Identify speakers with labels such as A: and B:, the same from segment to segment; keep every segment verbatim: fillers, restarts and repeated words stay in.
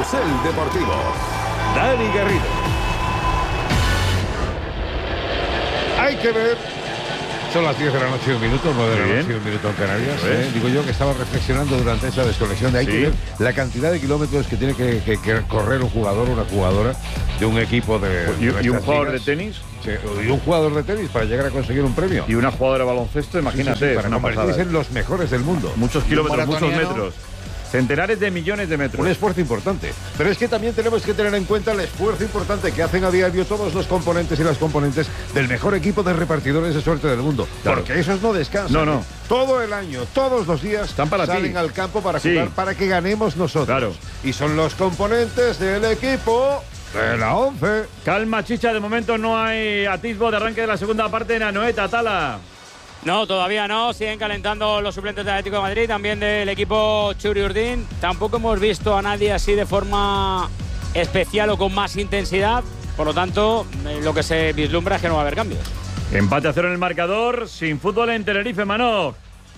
A: Carrusel Deportivo. Dani Garrido.
B: Hay que ver. Son las diez de la noche y un minuto, nueve de la noche y un minuto en Canarias. ¿eh? Digo yo que estaba reflexionando durante esa desconexión de hay sí. que ver la cantidad de kilómetros que tiene que, que, que correr un jugador o una jugadora de un equipo de.
C: ¿Y,
B: de
C: y un jugador
B: ligas.
C: de tenis?
B: Sí, y un jugador de tenis para llegar a conseguir un premio.
C: Y una jugadora de baloncesto, imagínate.
B: Sí, sí, sí, para
C: una
B: convertirse en los mejores del mundo.
C: Muchos kilómetros, muchos metros. Centenares de millones de metros.
B: Un esfuerzo importante. Pero es que también tenemos que tener en cuenta el esfuerzo importante que hacen a diario todos los componentes y las componentes del mejor equipo de repartidores de suerte del mundo. Claro. Porque esos no descansan.
C: No, no.
B: Todo el año, todos los días
C: Están para
B: salen
C: ti.
B: al campo para
C: sí.
B: jugar, para que ganemos nosotros.
C: Claro.
B: Y son los componentes del equipo de la once.
C: Calma, Chicha, de momento no hay atisbo de arranque de la segunda parte en Anoeta, Tala.
D: No, todavía no. Siguen calentando los suplentes del Atlético de Madrid, también del equipo Churi Urdin. Tampoco hemos visto a nadie así de forma especial o con más intensidad. Por lo tanto, lo que se vislumbra es que no va a haber cambios.
C: Empate a cero en el marcador, sin fútbol en Tenerife, Manoj.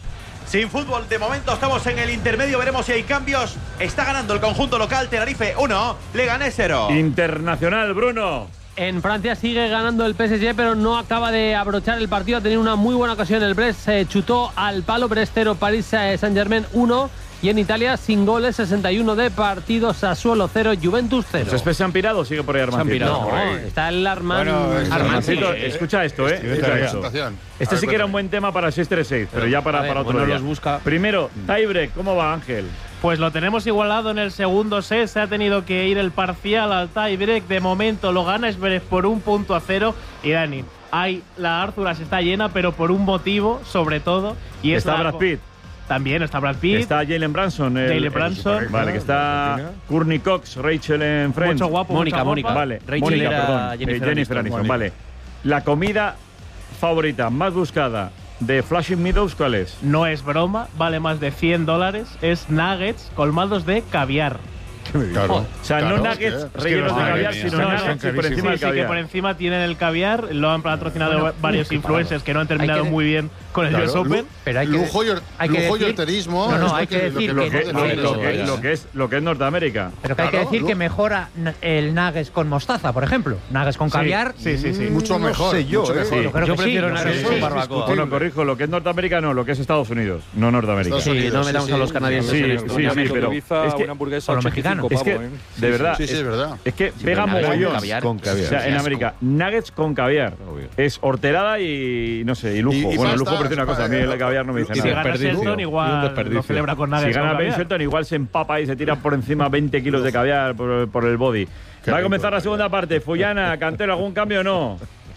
E: Sin fútbol, de momento estamos en el intermedio, veremos si hay cambios. Está ganando el conjunto local, Tenerife uno, Leganés cero.
C: Internacional, Bruno.
F: En Francia sigue ganando el P S G, pero no acaba de abrochar el partido. Ha tenido una muy buena ocasión el Brest, se chutó al palo. Brest cero, París Saint-Germain uno. Y en Italia, sin goles, sesenta y uno de partido, Sassuolo cero, Juventus cero.
C: ¿Los Spes se han pirado o sigue por ahí Armancito?
F: No, está el Arman.
C: Bueno,
F: Armancito,
C: eh, escucha esto, ¿eh? Escucha esto. Este sí que era un buen tema para seis tres seis, pero ya para, ver, para otro
F: bueno,
C: día.
F: Los busca.
C: Primero, tiebreak, ¿cómo va, Ángel?
G: Pues lo tenemos igualado en el segundo set. Se ha tenido que ir el parcial al tiebreak. De momento lo gana Esberet por un punto a cero. Y Dani, hay, la Árzuras está llena, pero por un motivo, sobre todo. Y
C: está
G: es la,
C: Brad Pitt.
G: También está Brad Pitt.
C: Está Jalen Branson. El,
G: Jalen Branson.
C: El, vale, que está Courtney Cox, Rachel en Friends.
G: Mucho guapo,
F: Mónica, Mónica.
C: Vale,
F: Rachel
C: Mónica,
F: era
C: perdón.
F: Jennifer,
C: eh, Jennifer Aniston,
F: Aniston.
C: vale. La comida favorita más buscada de Flushing Meadows, ¿cuál es?
G: No es broma, vale más de cien dólares. Es nuggets colmados de caviar.
C: Claro. O sea,
H: Claro,
C: no
H: es que-
C: nuggets
H: es que
C: rellenos
H: no,
C: de
H: madre
C: caviar,
H: mía.
C: sino
G: No, no,
C: nuggets
G: sí,
C: y por encima
G: Sí,
C: del
G: sí, que
C: caviar.
G: por encima tienen el caviar. Lo han patrocinado
F: Bueno,
G: varios
F: uf,
G: influencers que no han terminado
F: que-
G: muy bien con el
H: Claro,
G: U S Open.
F: Pero hay que,
H: lujo y,
F: hay que
H: lujo y
F: decir-
H: horterismo.
F: No, no,
H: es
F: hay
H: lo
F: que decir
H: lo
C: Lo que,
F: que-
C: lo,
F: que-
C: lo que-
F: que-
C: lo que es, lo que es Norteamérica.
F: Pero que hay que
H: Claro,
F: decir
H: lu-
F: que mejora n- el nuggets con mostaza, por ejemplo. Nuggets con caviar.
G: Sí, sí, sí.
H: mucho
B: No
H: mejor.
B: sé yo,
H: mucho
B: ¿eh?
H: mejor.
C: Sí.
F: Yo creo
G: Yo
F: que sí,
G: prefiero
F: no sé,
G: nuggets
F: sí,
G: con
F: sí.
G: barbacoa.
C: Bueno, corrijo, lo que es Norteamérica no, lo que es Estados Unidos, no Norteamérica.
H: Estados
F: Sí,
H: Unidos,
F: no metamos
H: sí,
F: a los
H: sí.
F: canadienses
C: Sí,
F: en
C: sí,
F: esto.
C: sí,
F: Ya me-
C: pero
I: Ibiza,
C: es que-
I: una hamburguesa
F: con los
I: ochenta y cinco
C: Es que,
I: pavos, ¿eh?
C: de verdad,
H: Sí, sí, es verdad.
C: es que pega
F: pero nuggets
C: mogollón.
F: con caviar.
B: Con caviar.
C: O sea, en
H: asco.
C: América, nuggets con caviar.
B: Obvio.
C: Es horterada y, no sé, y lujo.
H: Y- y
C: bueno,
H: pasta,
C: lujo parece una cosa, a mí el caviar no me dice
H: y
G: Si
C: nada.
G: gana
I: desperdicio.
G: Shelton,
I: Y un
G: igual
I: desperdicio.
G: lo celebra con
C: Si
G: nuggets
C: gana
G: con
C: Ben
G: caviar.
C: Shelton, igual se empapa y se tira por encima veinte kilos de caviar por, por el body.
H: Qué
C: Va a
H: rico,
C: comenzar la
H: caviar.
C: segunda parte. Fullana, Cantero, ¿algún cambio o no?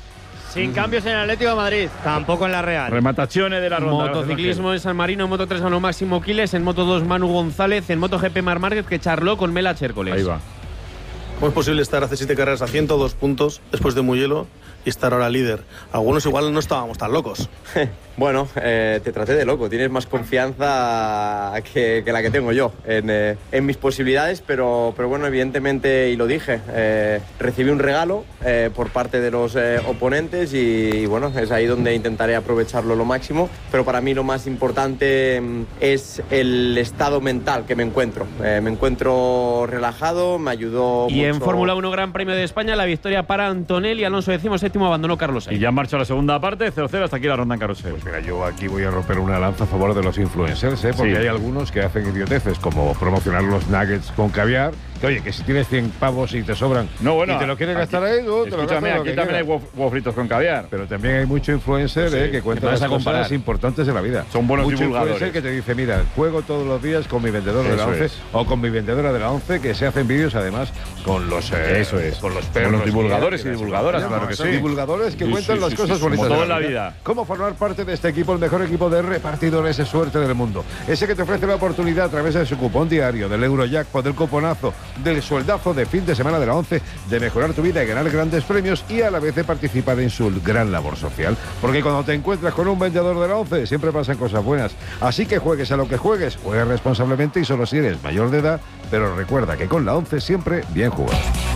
D: Sin cambios en el Atlético de Madrid, tampoco en la Real.
C: Remataciones de la ronda.
J: Motociclismo en San Marino, en Moto tres ganó Máximo Quiles, en Moto dos Manu González, en Moto G P Mar Márquez que charló con Mela Chércoles.
C: Ahí va.
K: ¿Cómo es posible estar hace siete carreras a ciento dos puntos después de Mugello y estar ahora líder? Algunos igual no estábamos tan locos.
L: Bueno, eh, te traté de loco. Tienes más confianza que, que la que tengo yo en, eh, en mis posibilidades, pero, pero bueno, evidentemente, y lo dije, eh, recibí un regalo eh, por parte de los eh, oponentes y, y bueno, es ahí donde intentaré aprovecharlo lo máximo, pero para mí lo más importante mm, es el estado mental que me encuentro. Eh, me encuentro relajado, me ayudó
J: Y en
L: mucho.
J: Fórmula uno Gran Premio de España, la victoria para Antonelli, Alonso decimoséptimo, abandonó Carlos
C: Y
J: Sainz.
C: ya en marcha la segunda parte, cero cero, hasta aquí la ronda en carrusel.
B: Pues mira, yo aquí voy a romper una lanza a favor de los influencers, ¿eh? Porque
C: Sí.
B: hay algunos que hacen idioteces, como promocionar los nuggets con caviar. Que oye, que si tienes cien pavos y te sobran
C: No, bueno,
B: y te lo quieres
C: aquí-
B: gastar ahí, tú te lo
C: Escúchame,
B: gastas lo
C: aquí
B: que
C: también hay
B: quieras.
C: huevos huevos fritos con caviar.
B: Pero también hay mucho influencer
C: Sí,
B: eh, que
C: que
B: cuenta
C: vas
B: las
C: a comparar.
B: cosas importantes de la vida.
C: Son buenos
B: mucho
C: divulgadores.
B: influencer que te dice, mira, juego todos los días con mi vendedor de la
C: Eso
B: once
C: es.
B: o con mi vendedora de la once, que se hacen vídeos además con los eh,
C: Eso es.
B: con los perros.
C: Buenos divulgadores
B: que-
C: y divulgadoras,
B: No,
C: claro que
B: son
C: sí.
B: Divulgadores que
C: Sí,
B: cuentan
C: sí,
B: las
C: sí,
B: cosas
C: sí,
B: bonitas
C: como
B: de
C: todo en la vida.
B: Cómo formar parte de este equipo, el mejor equipo de repartidores de suerte del mundo. Ese que te ofrece la oportunidad a través de su cupón diario, del Eurojackpot, del cuponazo, del sueldazo de fin de semana de la once, de mejorar tu vida y ganar grandes premios y a la vez de participar en su gran labor social. Porque cuando te encuentras con un vendedor de la once, siempre pasan cosas buenas. Así que juegues a lo que juegues, juegues responsablemente y solo si eres mayor de edad, pero recuerda que con la once siempre bien jugado.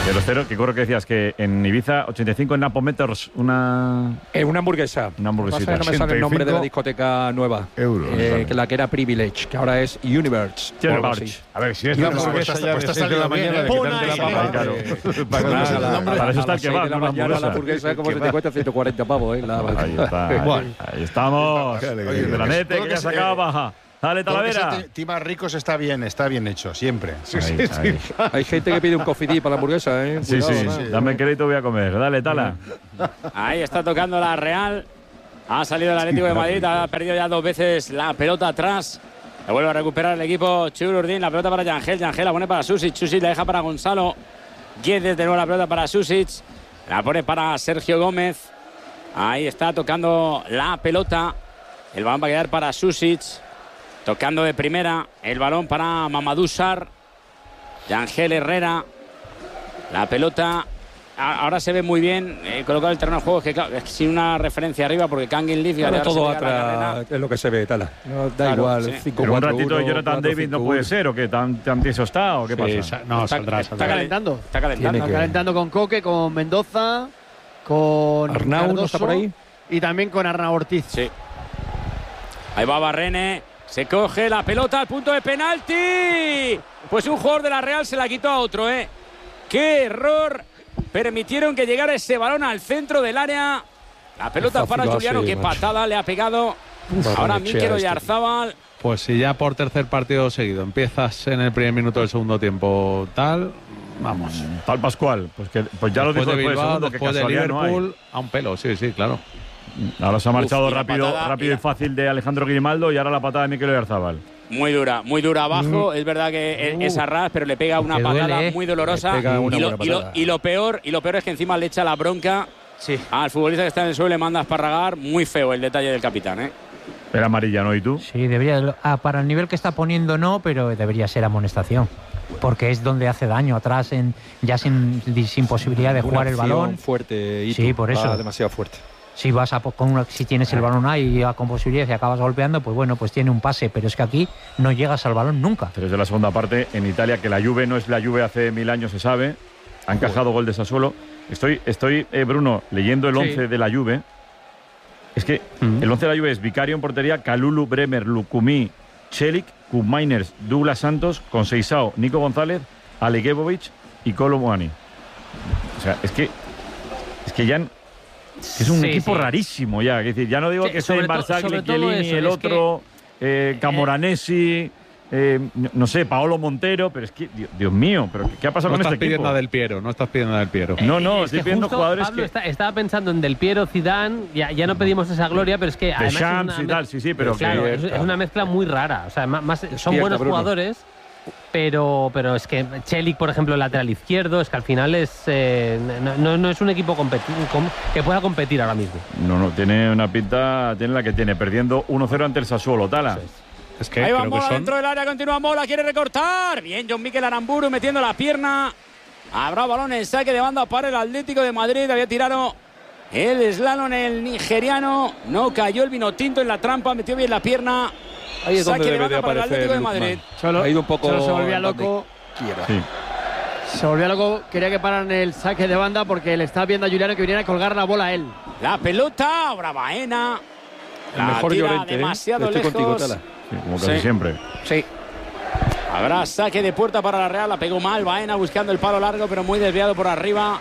C: De los cero, que corro que decías que en Ibiza, ochenta y cinco en Napometers, una...
H: Es una hamburguesa.
C: Una hamburguesita.
H: No me sale el nombre de la discoteca nueva.
B: Euros.
H: Eh,
B: vale.
H: que la que era Privilege, que ahora es Universe.
C: Universe.
B: A ver, si es una hamburguesa ya de seis de la mañana, de quitarte la papa.
C: Claro.
B: Para
C: Para eso está el kebab,
H: de la
C: no la
H: mañana la
C: hamburguesa.
H: hamburguesa es como si te cuesta ciento cuarenta pavos, ¿eh? La-
C: Ahí está. Ahí, ahí estamos. De la nete, que ya se acaba baja. Dale,
I: Todo lo que
C: Talavera.
I: sea Tima Ricos está bien, está bien hecho, siempre.
B: Sí, sí, sí.
H: Hay gente que pide un coffee tea para la hamburguesa, ¿eh?
C: Sí,
H: Cuidado,
C: sí,
H: ¿no?
C: sí. Dame crédito, voy a comer. Dale, Tala.
D: Ahí está tocando la Real. Ha salido el Atlético de Madrid, ha perdido ya dos veces la pelota atrás. La vuelve a recuperar el equipo Chururdín. La pelota para Yangel. Yangel la pone para Susic. Susic la deja para Gonzalo. Guedes de nuevo la pelota para Susic. La pone para Sergio Gómez. Ahí está tocando la pelota. El balón va a quedar para Susic. Tocando de primera. El balón para Mamadou Sarr. Yangel Herrera. La pelota. Ahora se ve muy bien eh, colocado el terreno de juego. Es que claro, es sin una referencia arriba porque Kangin Leaf.
H: Ahora todo atrás es lo que se ve, Tala. No, da
D: Claro,
H: igual.
D: sí.
H: cinco,
C: Pero un
H: cuatro,
C: ratito
H: uno,
C: Jonathan
H: cuatro,
C: David no
H: cinco,
C: puede
H: uno.
C: ser, ¿o qué? ¿Tan, tan tieso está o qué
I: Sí,
C: pasa?
I: sa- no,
G: Está,
I: saldrá,
G: está
I: saldrá.
G: calentando.
D: Está calentando.
H: Tiene
G: Está calentando con Coque, con Mendoza, con
H: Arnau, ¿no
G: Cardoso
H: está por ahí?
G: y también con Arnau Ortiz.
D: Sí. Ahí va Barrene. Se coge la pelota al punto de penalti. Pues un jugador de la Real se la quitó a otro, ¿eh? ¡Qué error! Permitieron que llegara ese balón al centro del área. La pelota
H: Qué fácil
D: para
H: lo
D: Juliano.
H: hace,
D: Qué
H: macho.
D: patada le ha pegado.
H: Barrenechea
D: Ahora Mikel
H: este.
D: Oyarzábal.
M: Pues si ya por tercer partido seguido empiezas en el primer minuto del segundo tiempo tal, vamos.
C: Tal Pascual. Pues, que, pues ya lo
M: Después
C: dijo
M: de
C: después del
M: Bilbao,
C: segundo, que
M: después de
C: casualidad no hay.
M: Liverpool, a un pelo, sí, sí, claro.
C: Ahora se ha marchado
D: Uf, y la
C: rápido,
D: patada,
C: rápido
D: y
C: y
D: la-
C: fácil de Alejandro Grimaldo y ahora la patada de Mikel Oyarzábal.
D: Muy dura, muy dura abajo. Es verdad que es, es a ras, pero le pega una
F: que
D: patada
F: duele, ¿eh?
D: muy dolorosa.
H: Le pega una
D: y, lo,
H: buena
D: y lo-
H: patada.
D: y lo peor, y lo peor es que encima le echa la bronca al futbolista que está en el suelo, le manda a esparragar. Muy feo el detalle del capitán, ¿eh?
C: Era amarilla, ¿no? ¿Y tú?
N: Sí, debería, ah, para el nivel que está poniendo no, pero debería ser amonestación. Porque es donde hace daño atrás, en, ya sin, sin posibilidad de
H: Una
N: jugar el
H: acción
N: balón.
H: fuerte y
N: Sí, por eso.
H: va demasiado fuerte.
N: Si vas a po- con una- si tienes el balón ahí y ya con posibilidad y acabas golpeando, pues bueno, pues tiene un pase, pero es que aquí no llegas al balón nunca.
C: Tres de la segunda parte en Italia, que la Juve no es la Juve hace mil años, se sabe. Ha encajado gol de Sassuolo. Estoy, estoy eh, Bruno, leyendo el once de la Juve. Es que el once de la Juve es Vicario en portería, Kalulu, Bremer, Lukumi, Celik, Koopmeiners, Douglas Santos, Conceição, Nico González, Aleguebovic y Kolo Muani. O sea, es que es que ya han- es un
F: Sí,
C: equipo
F: sí.
C: rarísimo ya. Es decir, ya no digo
F: Sí,
C: que
F: sobre
C: esté
F: to-
C: Barzagli,
F: sobre todo
C: Chiellini,
F: eso,
C: el
F: es
C: otro, eh, Camoranesi, eh, no, no sé, Paolo Montero, pero es que, Dios, Dios mío, pero ¿qué ha pasado
M: No
C: con
M: estás
C: este equipo?
M: pidiendo a Del Piero, no estás pidiendo a Del Piero.
C: No, no,
F: Es
C: estoy
F: que
C: pidiendo
F: justo,
C: jugadores
F: Pablo,
C: que...
F: está- estaba pensando en Del Piero, Zidane, ya, ya no pedimos esa gloria, pero es que además es
C: Champs
F: una
C: y
F: me-
C: tal, sí, sí, pero
F: claro,
C: que-
F: es, es una mezcla muy rara. O sea, ma- más, son
H: Despierta,
F: buenos
H: Bruno.
F: jugadores, pero, pero es que Celik, por ejemplo, el lateral izquierdo, es que al final es eh, no, no- no es un equipo competi- com- que pueda competir ahora mismo.
C: No, no, tiene una pinta, tiene la que tiene, perdiendo uno cero ante el Sassuolo, Tala.
M: Es que
D: Ahí va
M: creo que
D: Mola
M: son
D: dentro del área, continúa Mola, quiere recortar. Bien, John Mikel Aramburu metiendo la pierna. Habrá balón en saque de banda para el Atlético de Madrid. Había tirado el slalom el nigeriano. No cayó el vino tinto en la trampa, metió bien la pierna.
H: Ahí es donde
D: Saque de
H: debe de
D: banda para el
H: aparecer
D: Atlético de
H: Lukman.
D: Madrid.
G: Solo,
H: Ha ido un poco
G: solo se volvía
H: donde
G: loco.
H: quiera.
C: Sí.
G: Se volvía loco, quería que paran el saque de banda porque le estaba viendo a Juliano que viniera a colgar la bola a él.
D: La pelota, ahora Baena.
H: El
D: La
H: mejor
D: tira
H: Llorente, ¿eh?
D: demasiado
H: Estoy
D: lejos.
H: contigo, Tala.
C: Sí, como casi
D: Sí.
C: siempre.
H: Sí.
D: Habrá saque de puerta para la Real. La pegó mal Baena buscando el palo largo, pero muy desviado por arriba.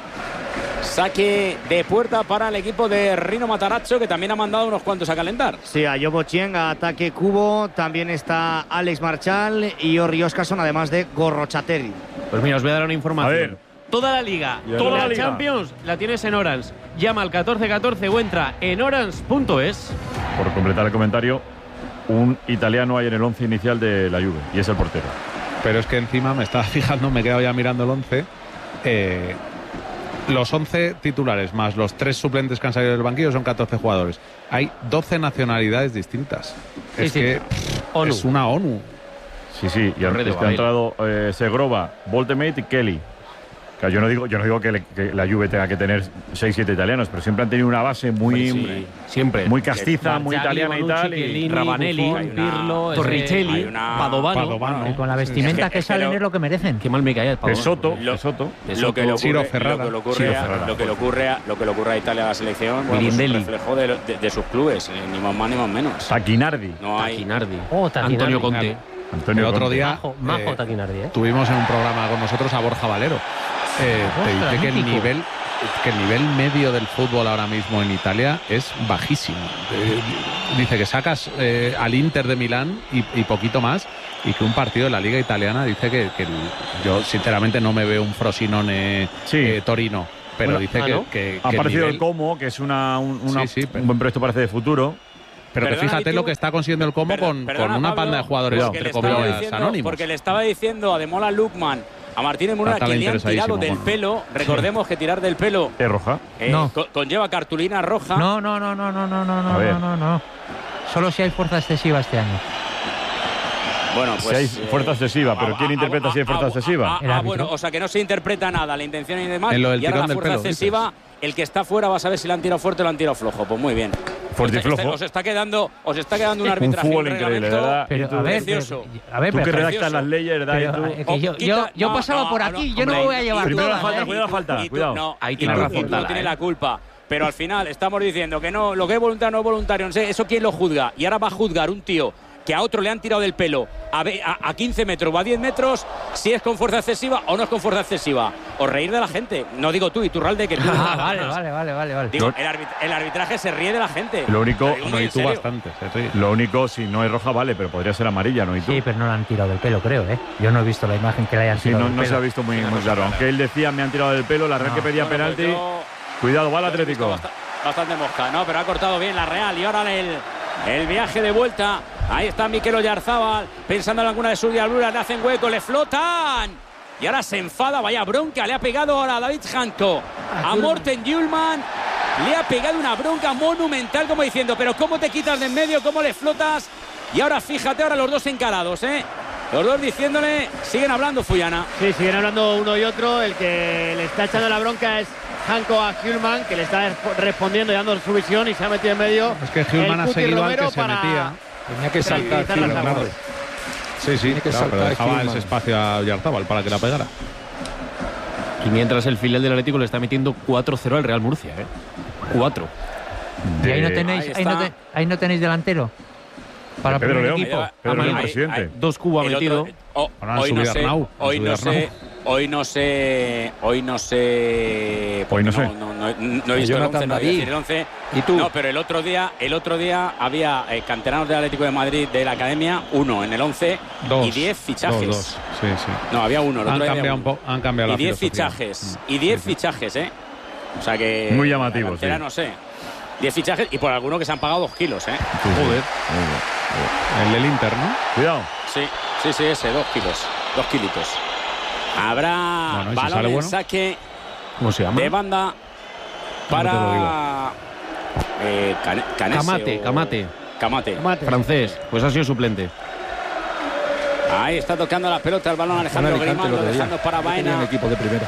D: Saque de puerta para el equipo de Rino Matarazzo, que también ha mandado unos cuantos a calentar.
O: Sí, a Yobo Chieng, a ataque Cubo, también está Alex Marchal y Orri Oscarson, además de Gorrochateri.
J: Pues mira, os voy a dar una información.
C: A ver.
J: Toda la liga,
C: Ya.
J: toda
C: Toda
J: la
C: la liga.
J: Champions la tienes en Orange. Llama al catorce catorce o entra en orange punto es.
C: Por completar el comentario, un italiano hay en el once inicial de la Juve, y es el portero.
M: Pero es que encima me estaba fijando, me he quedado ya mirando el once. Eh, los once titulares más los tres suplentes que han salido del banquillo son catorce jugadores. Hay doce nacionalidades distintas.
F: Sí,
M: es
F: sí.
M: que
F: ONU.
M: es una ONU.
C: Sí, sí, y
J: Hombre, de
C: es que ha
J: Babel.
C: entrado eh, Segrova, Voltemate y Kelly. Claro, yo no digo, yo no digo que, le, que la Juve tenga que tener seis siete italianos, pero siempre han tenido una base muy,
J: sí, siempre.
C: muy castiza, muy
J: Marciali,
C: italiana
J: Bonucci,
C: y tal.
J: Chiellini,
C: Y
J: Ravanelli,
C: Buffon,
J: Pirlo, Torricelli,
D: una...
J: Padovano.
C: Padovano.
N: Y con la vestimenta
D: Es que-
N: que
D: es que
N: salen
D: lo-
N: es lo que merecen.
J: Qué mal me caía el Padovano.
C: Pesoto,
D: Lo-
C: Pesoto.
D: Lo que le ocurre,
M: Ciro Ferrara.
D: lo que le ocurre,
C: Ciro
D: a,
C: Ferrara.
D: lo que le ocurre, a, lo que le ocurre a Italia a la selección, bueno, pues es un
J: Milindelli.
D: reflejo de, de, de sus clubes, eh, ni más más ni más menos.
C: Taquinardi.
D: No hay.
J: Taquinardi.
F: Oh, Taquinardi.
J: Antonio Conte.
C: Antonio
M: El otro
C: Conte.
M: día
F: Majo, majo
M: eh,
F: Taquinardi, ¿eh?
M: tuvimos en un programa con nosotros a Borja Valero. Eh, te
F: Ostras,
M: dice que el
F: mítico.
M: nivel que el nivel medio del fútbol ahora mismo en Italia es bajísimo. Eh, dice que sacas eh, al Inter de Milán y, y poquito más, y que un partido de la Liga Italiana dice que, que el- yo sinceramente no me veo un Frosinone
C: Sí.
M: eh, Torino, pero
C: Bueno,
M: dice
F: ah,
M: que,
F: ¿no?
M: que- que
C: Ha
M: el
C: aparecido
M: nivel-
C: el Como, que es una, un, una-
M: Sí, sí, pero-
C: un buen proyecto, parece, de futuro.
M: pero que
D: Perdona,
M: fíjate
D: ¿y tú?
M: lo que está consiguiendo el Como
D: Perdo-
M: con,
D: perdona,
M: con una
D: Pablo,
M: panda de jugadores
D: porque
M: entre
D: le estaba
M: comillas
D: diciendo-
M: anónimos.
D: Porque le estaba diciendo a Demola Lukman, a Martínez Muruna,
M: Está
D: que le han
M: interesadísimo
D: tirado del
M: con-
D: pelo. Recordemos que tirar del pelo
C: Es roja.
D: eh,
N: No.
D: co- conlleva cartulina roja.
N: No, no, no, no, no, no, no,
C: A
N: no,
C: ver.
N: no, no, no. Solo si hay fuerza excesiva este año.
D: Bueno,
C: Si
D: pues.
C: hay
D: eh,
C: fuerza excesiva, pero
D: ah,
C: ¿quién
D: ah,
C: interpreta
D: ah,
C: si hay fuerza
D: ah,
C: excesiva?
D: Ah,
N: El
D: ah,
N: árbitro.
D: bueno, o sea que no se interpreta nada, la intención y demás.
M: En lo del
D: y ahora
M: tirón
D: la
M: del
D: fuerza
M: pelo,
D: excesiva, el que está fuera va a saber si la han tirado fuerte o la han tirado flojo. Pues muy bien.
C: Fuerte y
D: Este- este-
C: flojo.
D: Os está quedando, os está quedando un
C: Un
D: arbitraje.
C: fútbol
D: un
C: increíble,
D: reglamento
C: ¿verdad?
N: Pero,
C: Y tú-
N: a ver,
D: precioso.
N: pero- a ver,
C: Tú que
N: pero-
C: redactas
D: precioso.
C: las leyes, ¿verdad?
N: pero,
C: Y tú-
N: eh, que yo,
D: Oh,
N: yo,
D: quita-
N: yo
D: no,
N: pasaba
D: no,
N: por
D: no,
N: aquí, yo
D: hombre,
N: no voy a
D: y-
N: llevar
D: y tú-
C: Primero la
N: todas,
C: falta,
N: ¿eh?
C: cuidado la falta,
D: y tú-
C: cuidado.
D: no,
J: Ahí
D: y
J: tiene
D: tú-
J: razón,
D: y tú
J: Tala,
D: tienes
J: ¿eh?
D: la culpa. Pero al final estamos diciendo que no, lo que es voluntario no es voluntario. No sé, ¿eso quién lo juzga? Y ahora va a juzgar un tío que a otro le han tirado del pelo a, ve- a, a quince metros o a diez metros, si es con fuerza excesiva o no es con fuerza excesiva. O reír de la gente. No digo tú, Iturralde, que tú.
N: Ah, vale, vale, vale, vale, vale.
D: Digo, el, arbit- el arbitraje se ríe de la gente.
C: Lo único,
D: Lo digo muy
M: No, y
D: en
M: tú
D: serio.
M: bastante, se ríe.
C: lo único, si no es roja, vale, pero podría ser amarilla, ¿no? ¿Y tú?
N: Sí, pero no le han tirado del pelo, creo, ¿eh? Yo no he visto la imagen que le hayan
C: Sí,
N: tirado
C: no,
N: del
C: no se
N: pelo.
C: ha visto muy, muy claro. Aunque él decía, me han tirado del pelo, la Real que pedía
D: Bueno, pues
C: penalti.
D: yo-
C: Cuidado, va el
D: Lo he visto
C: Atlético.
D: bast- Bastante mosca, ¿no? Pero ha cortado bien la Real. Y ahora el, el viaje de vuelta. Ahí está Mikel Oyarzábal, pensando en alguna de sus diabluras. Le hacen hueco, le flotan. Y ahora se enfada, vaya bronca. Le ha pegado ahora a David Hanko, a Morten Hjulman. Le ha pegado una bronca monumental, como diciendo, pero ¿cómo te quitas de en medio? ¿Cómo le flotas? Y ahora fíjate, ahora los dos encarados, ¿eh? Los dos diciéndole, siguen hablando, Fuyana.
P: Sí, siguen hablando uno y otro. El que le está echando la bronca es Hanko a Hjulman, que le está resp- respondiendo y dando su visión y se ha metido en medio.
M: Es que Hjulman
P: el
M: ha
P: Cuti
M: seguido al
P: Romero
M: que se
P: para
M: metía.
H: Tenía que saltar,
P: tranquilizar las
H: Hjulman,
P: aguas.
H: hombre.
M: Sí, sí,
H: Tiene que
M: claro, pero
H: saltar
M: dejaba
H: Hjulman.
M: ese espacio a Oyarzábal para que la pegara.
J: Y mientras el filial del Atlético le está metiendo cuatro cero al Real Murcia, ¿eh? cuatro.
N: Y ahí no
C: De-
N: tenéis,
D: Ahí
N: ahí no,
D: está.
N: te- ahí no tenéis delantero. Para
C: Pedro
N: primer
C: León,
N: equipo.
C: Pedro León,
D: Ahí-
C: presidente.
D: ahí-
J: Dos Cuba
D: El
J: metido.
D: otro- oh,
M: Ahora han
D: hoy no
M: subido a
D: sé,
M: Arnau, han
D: hoy
M: subido
D: no
M: a
D: sé,
M: Arnau.
D: hoy no sé, hoy no sé, porque
C: no sé.
D: No, no, no, no he visto el
H: Jonathan
D: once, no voy a
H: David.
D: decir el once.
H: ¿Y tú?
D: No, pero el otro día, el otro día había eh, canteranos del Atlético de Madrid de la academia, uno en el once
M: Dos.
D: y diez fichajes.
M: Dos, dos. Sí, sí.
D: No, había uno. El otro
M: Han
D: día había
M: cambiado, un
D: uno.
M: po- han cambiado
D: Y
M: la
D: diez
M: filosofía.
D: fichajes,
M: Mm.
D: y diez
M: Sí, sí.
D: fichajes, ¿eh? O sea que
C: Muy llamativo,
D: la cantera,
C: sí.
D: no sé. diez fichajes y por alguno que se han pagado dos kilos, ¿eh?
M: Joder. El del Inter, ¿no?
C: Cuidado.
D: Sí, sí, sí, ese, dos kilos, dos kilitos. Habrá
M: Bueno, ¿y si
D: balón
M: sale
D: en
M: bueno?
D: saque
J: ¿Cómo se llama?
D: de banda
M: te lo
D: para eh, Cane- Canese
J: Camate,
D: o-
J: Camate.
D: Camate.
P: Mate.
J: Francés, pues ha sido suplente.
D: Ahí está tocando la pelota el balón Alejandro
H: Alicante
D: Grimaldo,
H: lo veía.
D: dejando para
H: No tenía un
D: Baena.
H: equipo de primera.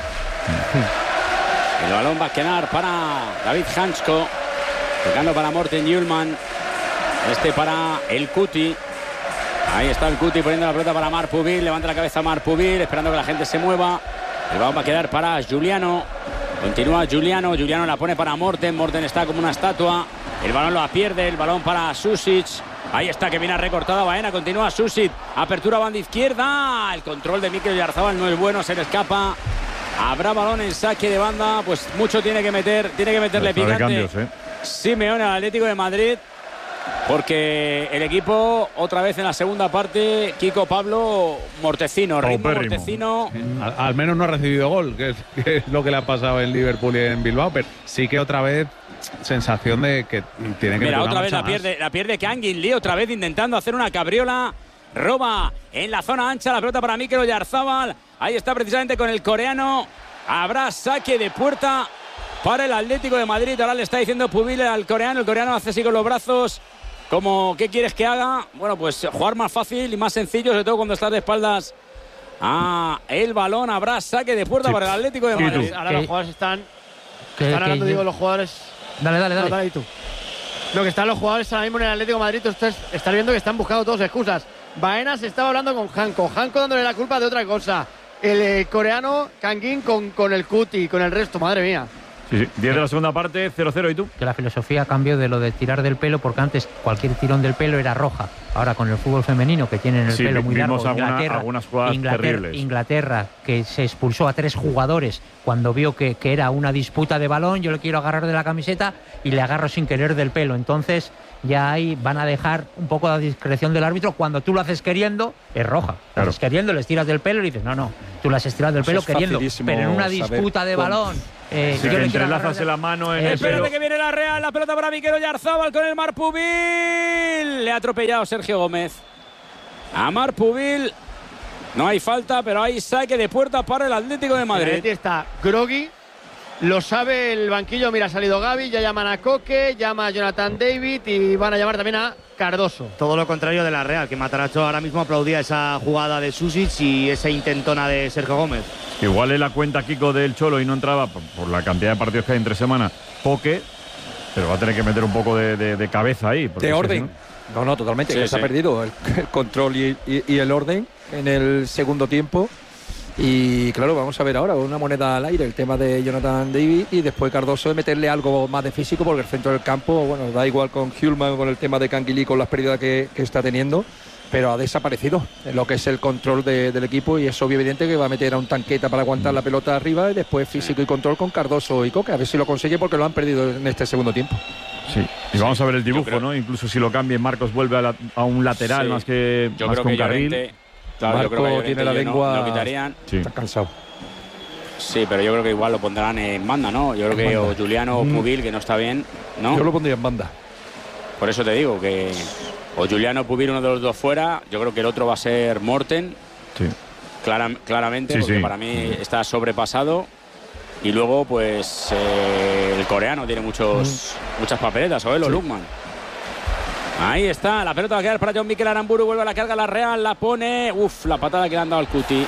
D: El balón va a quedar para David Hansko, tocando para Morten Hjulman. Este para el Cuti. Ahí está el Cuti poniendo la pelota para Marc Pubil. Levanta la cabeza Marc Pubil, esperando que la gente se mueva. El balón va a quedar para Giuliano. Continúa Giuliano. Giuliano la pone para Morten. Morten está como una estatua. El balón lo pierde. El balón para Susic. Ahí está, que viene recortada Baena. Continúa Susic. Apertura banda izquierda. El control de Mikel Oyarzábal no es bueno. Se le escapa. Habrá balón en saque de banda. Pues mucho tiene que meter. Tiene que meterle
C: Está de
D: picante.
C: cambios, ¿eh?
D: Simeone al Atlético de Madrid. Porque el equipo, otra vez en la segunda parte, Kiko Pablo Mortecino, ritmo
C: Paupérrimo.
D: Mortecino.
M: Al, al menos no ha recibido gol, que es, que es lo que le ha pasado en Liverpool y en Bilbao, pero sí que otra vez sensación de que tiene que
D: Mira,
M: meter una
D: otra vez
M: marcha
D: la
M: más.
D: pierde, la pierde Kangin Lee, otra vez intentando hacer una cabriola. Roba en la zona ancha la pelota para Mikel Oyarzábal. Ahí está precisamente con el coreano. Habrá saque de puerta para el Atlético de Madrid. Ahora le está diciendo Pubil al coreano. El coreano hace así con los brazos. Como, ¿qué quieres que haga? Bueno, pues jugar más fácil y más sencillo, sobre todo cuando estás de espaldas Ah, el balón, habrá saque de puerta
C: Sí.
D: para el Atlético de Madrid.
P: Ahora los jugadores están.
N: Que-
P: están
N: que
P: hablando,
N: yo-
P: digo, los jugadores.
N: Dale, dale, dale.
P: No, dale ahí tú. Lo que están los jugadores ahora mismo en el Atlético de Madrid, ustedes están viendo que están buscando todos excusas. Baena se estaba hablando con Hanko, Hanko dándole la culpa de otra cosa. El eh, coreano Kangin con, con el Cuti, con el resto, madre mía.
C: Sí, sí. diez de la segunda parte, cero cero. ¿Y tú?
N: Que la filosofía cambió de lo de tirar del pelo, porque antes cualquier tirón del pelo era roja. Ahora con el fútbol femenino, que tienen el
C: Sí,
N: pelo
C: vi-
N: muy largo,
C: vimos alguna-
N: Inglaterra,
C: algunas jugadas
N: Inglaterra,
C: terribles.
N: Inglaterra, que se expulsó a tres jugadores cuando vio que, que era una disputa de balón, yo le quiero agarrar de la camiseta y le agarro sin querer del pelo. Entonces ya ahí van a dejar un poco la discreción del árbitro. Cuando tú lo haces queriendo, es roja. Lo haces queriendo, les tiras del pelo y dices, no, no, tú las has tirado del
H: Eso
N: pelo
H: es
N: queriendo.
H: facilísimo
N: Pero en una
H: saber
N: disputa de
H: cuándo.
N: balón... eh,
C: Sí,
N: yo
C: que
N: le quiero
C: entrelazas
N: agarrar de-
C: la mano en el
D: Espérate
C: pelo.
D: que viene la Real, la pelota para Mikel Oyarzabal con el Marpubil. Le ha atropellado Sergio Gómez. A Marpubil no hay falta, pero hay saque de puerta para el Atlético de
P: El
D: Madrid.
P: Atleti está groggy, lo sabe el banquillo. Mira, ha salido Gavi, ya llaman a Coque, llama a Jonathan David y van a llamar también a Cardoso.
O: Todo lo contrario de la Real, que Matarazzo ahora mismo aplaudía esa jugada de Susic y esa intentona de Sergio Gómez.
C: Igual es la cuenta Kiko del Cholo y no entraba por, por la cantidad de partidos que hay entre semana. Poque, pero va a tener que meter un poco de, de- de cabeza ahí. porque
H: De
C: es que
H: orden.
C: si no-
H: No, no, totalmente.
C: Sí,
H: que se ha
C: sí.
H: perdido el, el control y, y- y el orden en el segundo tiempo. Y claro, vamos a ver ahora una moneda al aire, el tema de Jonathan David y después Cardoso de meterle algo más de físico, porque el centro del campo, bueno, da igual con Hulman, con el tema de Canguilí, con las pérdidas que, que está teniendo, pero ha desaparecido en lo que es el control de- del equipo y es obvio evidente que va a meter a un tanqueta para aguantar la pelota arriba y después físico y control con Cardoso y Coque, a ver si lo consigue porque lo han perdido en este segundo tiempo.
C: Sí, y vamos a ver el dibujo,
H: creo-
C: ¿no? Incluso si lo cambien, Marcos vuelve a, la- a un lateral
D: Sí.
C: más que,
D: Yo
C: más
D: creo
C: que un
D: que
C: carril.
D: Llorente, claro, yo creo que
H: Marco
D: Llorente
H: tiene la
D: no-
H: lengua.
D: no quitarían.
C: Sí.
H: Está cansado.
D: Sí, pero yo creo que igual lo pondrán en banda, ¿no? Yo creo que
H: banda.
D: o Juliano o
H: Mm.
D: Pubil, que no está bien, ¿no?
H: Yo lo pondría en banda.
D: Por eso te digo que o Juliano o Pubil, uno de los dos fuera. Yo creo que el otro va a ser Morten,
C: Sí.
D: clara- claramente,
C: Sí,
D: porque
C: sí.
D: para mí está sobrepasado. Y luego, pues, eh, el coreano tiene muchos, muchas papeletas, o él o Lukman. Ahí está, la pelota va a quedar para John Mikel Aramburu, vuelve a la carga la Real, la pone, uf, la patada que le han dado al Cuti.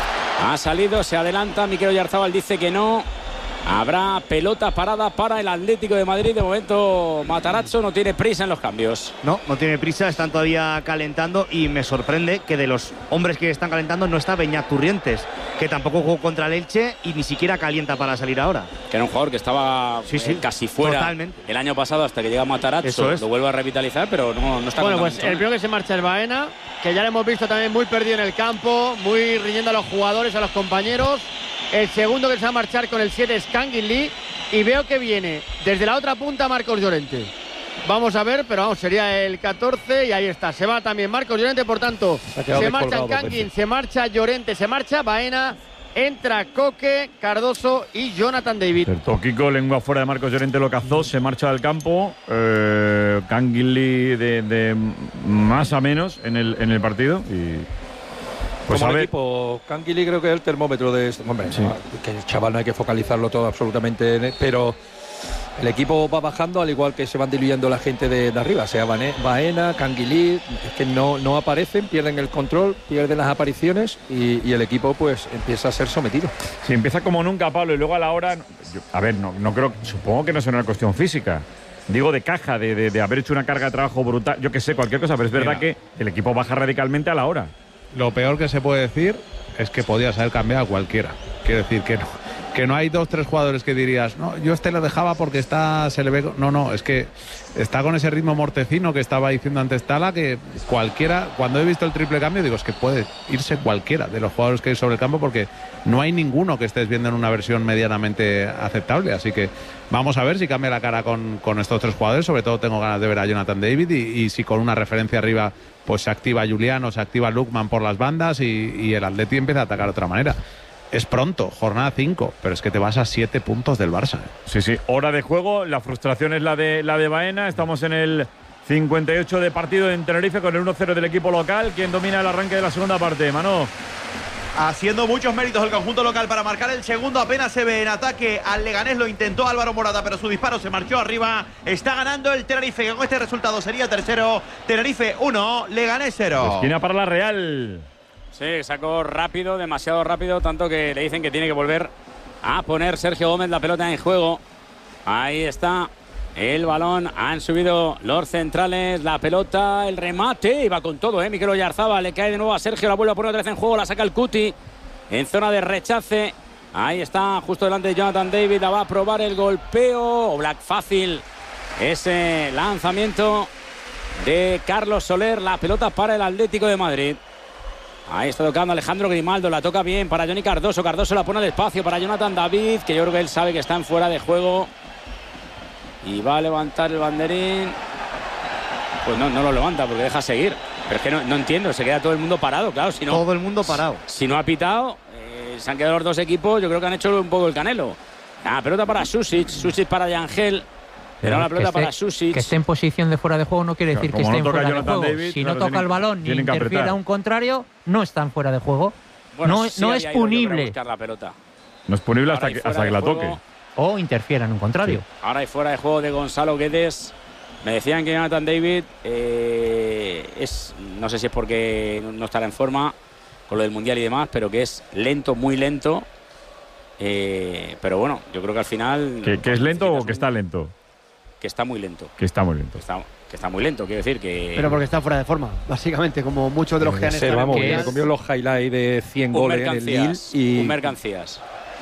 D: Ha salido, se adelanta, Mikel Oyarzabal dice que no. Habrá pelota parada para el Atlético de Madrid. De momento Matarazzo no tiene prisa en los cambios.
O: No, no tiene prisa, están todavía calentando y me sorprende que de los hombres que están calentando no está Beñat Turrientes, que tampoco jugó contra el Elche y ni siquiera calienta para salir ahora.
D: Que era un jugador que estaba
O: Sí, sí,
D: eh, casi fuera
O: totalmente.
D: el año pasado hasta que llega Matarazzo.
O: Eso es.
D: Lo vuelve a revitalizar, pero no, no está
P: Bueno,
D: contando
P: pues
D: mucho,
P: el
D: ¿no?
P: primero que se marcha es Baena, que ya lo hemos visto también muy perdido en el campo, muy riñendo a los jugadores, a los compañeros. El segundo que se va a marchar con el siete es Kangin Lee. Y veo que viene desde la otra punta Marcos Llorente. Vamos a ver, pero vamos, sería el catorce y ahí está. Se va también Marcos Llorente, por tanto,
H: Se ha quedado
P: se marcha
H: descolgado dos
P: Kangin,
H: veces.
P: se marcha Llorente, se marcha Baena, entra Coque, Cardoso y Jonathan David.
C: Cierto, Kiko, lengua fuera de Marcos Llorente, lo cazó, se marcha del campo. Eh, Canguilí de, de más a menos en el, en el partido. Y pues
H: Como
C: a ver.
H: equipo, Canguilí creo que es el termómetro de esto. Hombre, no, que el chaval no hay que focalizarlo todo absolutamente, en él, pero el equipo va bajando al igual que se van diluyendo la gente de, de arriba, sea Bane- Baena, Canguilí, es que no, no aparecen, pierden el control, pierden las apariciones y, y el equipo pues empieza a ser sometido.
C: Si empieza como nunca, Pablo, y luego a la hora. yo- a ver, no, no creo. Supongo que no será una cuestión física. Digo de caja, de, de- de haber hecho una carga de trabajo brutal. Yo que sé, cualquier cosa, pero es verdad
M: Mira.
C: que el equipo baja radicalmente a la hora.
M: Lo peor que se puede decir es que podías haber cambiado a cualquiera. Quiero decir que no, que no hay dos, tres jugadores que dirías, no, yo este lo dejaba porque está, se le ve. No, no, es que está con ese ritmo mortecino que estaba diciendo antes Tala, que cualquiera, cuando he visto el triple cambio, digo, es que puede irse cualquiera de los jugadores que hay sobre el campo porque no hay ninguno que estés viendo en una versión medianamente aceptable. Así que vamos a ver si cambia la cara con, con estos tres jugadores. Sobre todo tengo ganas de ver a Jonathan David y, y si con una referencia arriba pues se activa Juliano, se activa Lukman por las bandas y, y el Atleti empieza a atacar de otra manera. Es pronto, jornada cinco, pero es que te vas a siete puntos del Barça. ¿eh?
C: Sí, sí, hora de juego. La frustración es la de, la de Baena. Estamos en el cincuenta y ocho de partido en Tenerife con el uno cero del equipo local. ¿Quién domina el arranque de la segunda parte, Mano?
E: Haciendo muchos méritos el conjunto local para marcar el segundo. Apenas se ve en ataque al Leganés. Lo intentó Álvaro Morata, pero su disparo se marchó arriba. Está ganando el Tenerife, que con este resultado sería tercero. Tenerife uno, Leganés cero.
C: Esquina para la Real.
D: Sí, sacó rápido, demasiado rápido, tanto que le dicen que tiene que volver a poner Sergio Gómez la pelota en juego. Ahí está el balón, han subido los centrales, la pelota, el remate, y va con todo, ¿eh? Mikel Oyarzabal le cae de nuevo a Sergio, la vuelve a poner otra vez en juego, la saca el Cuti en zona de rechace. Ahí está, justo delante de Jonathan David, la va a probar el golpeo, Black fácil, ese lanzamiento de Carlos Soler, la pelota para el Atlético de Madrid. Ahí está tocando Alejandro Grimaldo, la toca bien para Johnny Cardoso, Cardoso la pone al espacio para Jonathan David, que yo creo que él sabe que está en fuera de juego. Y va a levantar el banderín. Pues no, no lo levanta porque deja seguir. Pero es que no, no entiendo, se queda todo el mundo parado, claro. Si no,
O: todo el mundo parado.
D: Si no ha pitado, eh, se han quedado los dos equipos, yo creo que han hecho un poco el canelo. La pelota para Susic, Susic para Yangel. Pero la pelota
N: esté,
D: para Susic.
N: Que esté en posición de fuera de juego no quiere decir
C: claro,
N: que esté
C: no
N: en fuera
C: Jonathan
N: de juego.
C: David,
N: si
C: claro,
N: no toca
C: tienen,
N: el balón ni interfiere a un contrario, no están fuera de juego.
D: Bueno,
N: no
D: sí
N: no es punible.
D: La pelota.
C: No es punible hasta
D: Ahora
C: que, hasta que la
D: juego,
C: toque.
N: O interfiera en un contrario.
D: Sí. Ahora hay fuera de juego de Gonzalo Guedes. Me decían que Jonathan David eh, es, no sé si es porque no estará en forma con lo del Mundial y demás, pero que es lento, muy lento. Eh, pero bueno, yo creo que al final...
C: ¿Que, que es lento o que está lento?
D: Que está muy lento.
C: Que está muy lento.
D: Que está, que está muy lento, quiero decir que...
P: Pero porque está fuera de forma, básicamente, como muchos de los que han estado.
H: Vamos,
P: que
H: me comió los highlights de cien
D: un
H: goles en el Lille y...
D: Un mercancías.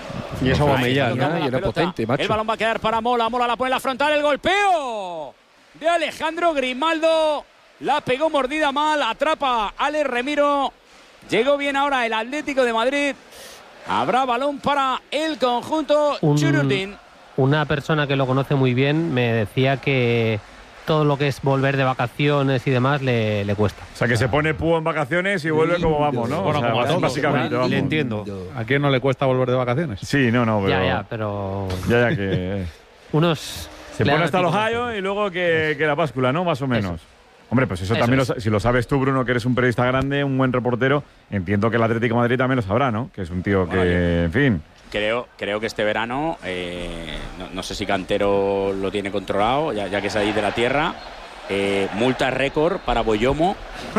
H: Y eso va a
D: Ahí está
H: mellar,
D: tocando
H: ¿no?
D: la
H: Y era
D: pelota.
H: potente, macho.
D: El balón va a quedar para Mola. Mola la pone en la frontal. El golpeo de Alejandro Grimaldo. La pegó mordida mal. Atrapa a Alex Remiro. Llegó bien ahora el Atlético de Madrid. Habrá balón para el conjunto Chururdin.
F: Una persona que lo conoce muy bien me decía que todo lo que es volver de vacaciones y demás le, le cuesta.
C: O sea, que se pone púo en vacaciones y vuelve como vamos, ¿no?
M: Bueno,
C: o sea,
M: como a todos,
C: básicamente, vamos.
M: le entiendo. ¿A quién no le cuesta volver de vacaciones?
C: Sí, no, no, pero...
F: Ya, ya, pero...
C: Ya, ya, que...
F: Unos...
C: Se pone hasta los Ohio y luego que, que la báscula, ¿no? Más o menos. Eso. Hombre, pues eso, eso también, lo, si lo sabes tú, Bruno, que eres un periodista grande, un buen reportero, entiendo que el Atlético de Madrid también lo sabrá, ¿no? Que es un tío bueno, que, yo, en fin...
D: Creo, creo que este verano, eh, no, no sé si Cantero lo tiene controlado, ya, ya que es ahí de la tierra, eh, multa récord para Boyomo,